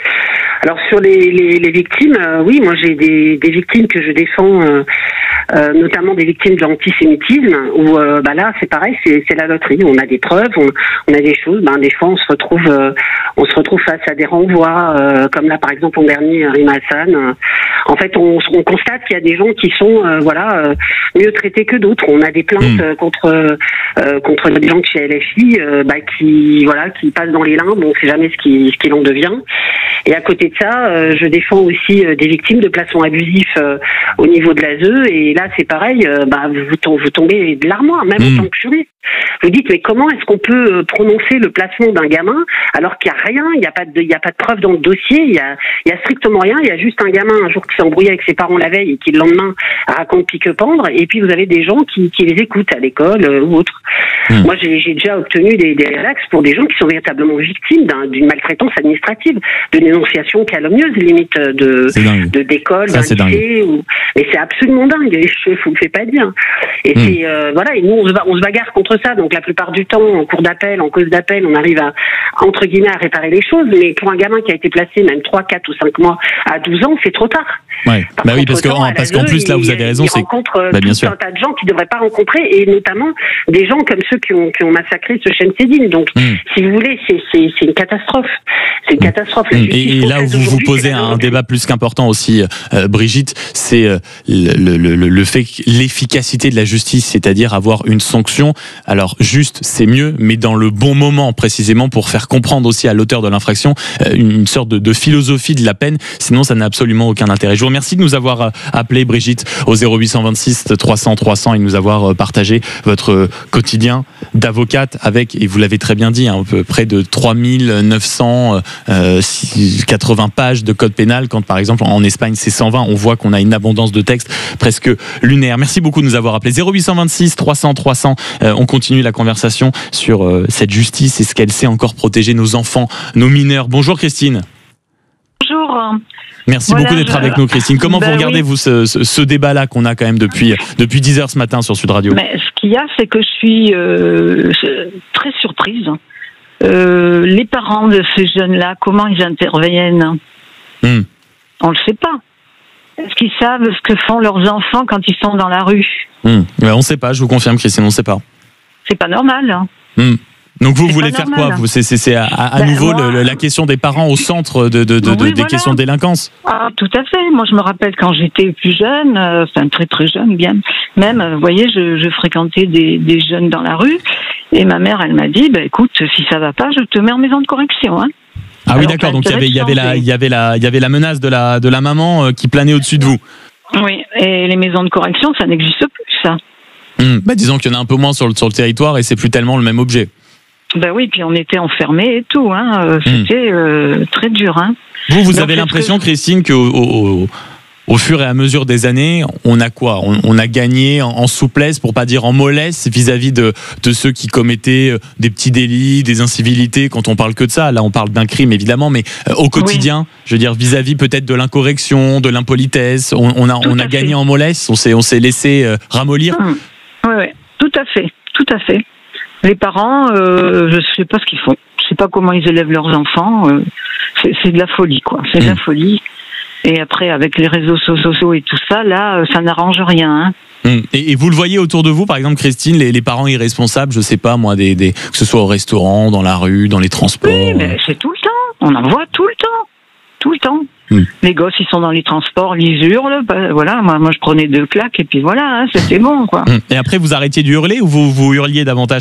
Alors sur les, les, les victimes, euh, oui, moi j'ai des, des victimes que je défends, euh, euh, notamment des victimes de l'antisémitisme, où euh, bah là c'est pareil, c'est, c'est la loterie. On a des preuves, on, on a des choses. Ben des fois on se retrouve, euh, on se retrouve face à des renvois, euh, comme là par exemple en dernier Rima Hassan. Euh, en fait, on, on constate qu'il y a des gens qui sont, euh, voilà, euh, mieux traités que d'autres. On a des plaintes mmh. contre euh, contre des gens de chez L F I, euh, bah, qui voilà, qui passent dans les limbes. On ne sait jamais ce qui ce qu'il en devient. Et à côté de ça, euh, je défends aussi euh, des victimes de placements abusifs euh, au niveau de l'A S E. Et là, c'est pareil, euh, bah, vous, vous tombez de l'armoire, même mmh. en tant que juriste. Vous dites, mais comment est-ce qu'on peut prononcer le placement d'un gamin alors qu'il n'y a rien, il n'y a pas de, il n'y a pas de preuve dans le dossier, il y a, il y a strictement rien, il y a juste un gamin un jour qui s'est embrouillé avec ses parents la veille et qui le lendemain raconte pique-pendre, et puis vous avez des gens qui, qui les écoutent à l'école euh, ou autre. Mmh. Moi, j'ai, j'ai déjà obtenu des, des relax pour des gens qui sont véritablement victimes d'un, d'une maltraitance administrative, de dénonciation calomnieuse, limite de, de d'école, d'un lycée. Ou... Mais c'est absolument dingue, je ne vous le fais pas dire. Et mmh. c'est, euh, voilà, et nous, on se, on se bagarre contre ça, donc la plupart du temps, en cours d'appel, en cause d'appel, on arrive à, entre guillemets, à réparer les choses, mais pour un gamin qui a été placé même trois, quatre ou cinq mois à douze ans, c'est trop tard. Ouais. Bah oui, parce, que, en, parce qu'en plus, là, vous avez raison, il c'est... rencontre bah, bien tout sûr. un tas de gens qui ne devraient pas rencontrer, et notamment des gens comme ceux qui ont, qui ont massacré ce Shemseddine. Donc, mmh. si vous voulez, c'est, c'est, c'est une catastrophe. C'est une catastrophe. Mmh. Et, et là où vous vous posez un débat plus qu'important aussi, euh, Brigitte, c'est euh, le, le, le, le fait que l'efficacité de la justice, c'est-à-dire avoir une sanction, alors juste, c'est mieux, mais dans le bon moment, précisément, pour faire comprendre aussi à l'auteur de l'infraction euh, une, une sorte de, de philosophie de la peine, sinon ça n'a absolument aucun intérêt. Je vous remercie de nous avoir appelé, Brigitte, au zéro huit cent vingt-six trois cents trois cents et de nous avoir partagé votre quotidien d'avocate avec, et vous l'avez très bien dit, hein, près de trois mille neuf cent quatre-vingts pages de code pénal, quand par exemple en Espagne c'est cent vingt, on voit qu'on a une abondance de textes presque lunaire. Merci beaucoup de nous avoir appelé. zéro huit cent vingt-six trois cents trois cents, euh, on continue la conversation sur euh, cette justice et ce qu'elle sait encore protéger nos enfants, nos mineurs. Bonjour Christine. Bonjour. bonjour. Merci Voilà, beaucoup d'être je- avec nous, Christine. Comment Ben vous regardez, oui. vous, ce, ce, ce débat-là qu'on a quand même depuis, depuis dix heures ce matin sur Sud Radio? Mais ce qu'il y a, c'est que je suis euh, très surprise. Euh, les parents de ces jeunes-là, comment ils interviennent? Hmm. On le sait pas. Est-ce qu'ils savent ce que font leurs enfants quand ils sont dans la rue? Hmm. Ben, on ne sait pas, je vous confirme, Christine, on ne sait pas. C'est pas normal. Hein. Hmm. Donc vous C'est voulez pas faire normal. quoi vous? C'est, c'est, c'est à, à Ben, nouveau moi- le- le- la question des parents au centre de, de, de, Oui, de- des voilà. questions de délinquance. Ah, tout à fait. Moi, je me rappelle quand j'étais plus jeune, euh, enfin très très jeune, bien. Même, euh, vous voyez, je, je fréquentais des, des jeunes dans la rue, et ma mère, elle m'a dit, bah écoute, si ça va pas, je te mets en maison de correction. Hein. Ah oui, Alors, d'accord. ça Donc il y avait, il y avait la, intéresse il y avait la, il y avait la menace de la, de la maman euh, qui planait au-dessus de vous. Oui, et les maisons de correction, ça n'existe plus, ça. Hmm. Bah, disons qu'il y en a un peu moins sur le, sur le territoire et c'est plus tellement le même objet. Ben oui, puis on était enfermés et tout, hein. Euh, Hmm. C'était euh, très dur, hein. Vous, vous Donc, avez est-ce l'impression, que- Christine, qu'au au, au, au fur et à mesure des années, on a quoi on, on a gagné en, en souplesse, pour pas dire en mollesse, vis-à-vis de, de ceux qui commettaient euh, des petits délits, des incivilités, quand on parle que de ça. Là, on parle d'un crime, évidemment, mais euh, au quotidien, je veux dire, vis-à-vis peut-être de l'incorrection, de l'impolitesse, on, on a, Tout on a à gagné fait. en mollesse, on s'est, on s'est laissé euh, ramollir. Oui, oui, tout à fait, tout à fait. Les parents, euh, je sais pas ce qu'ils font. Je sais pas comment ils élèvent leurs enfants. euh, c'est, c'est de la folie, quoi. C'est de la folie. Et après, avec les réseaux sociaux et tout ça, là, euh, ça n'arrange rien. Hein. Hum. Et, et vous le voyez autour de vous, par exemple, Christine, les, les parents irresponsables, je sais pas moi, des, des, que ce soit au restaurant, dans la rue, dans les transports. Oui, mais c'est tout le temps. On en voit tout le temps. Tout le temps. Hum. Les gosses, ils sont dans les transports, ils hurlent. Bah, voilà, moi, moi, je prenais deux claques et puis voilà, hein, c'était bon, quoi. Hum. Et après, vous arrêtiez de hurler ou vous, vous hurliez davantage?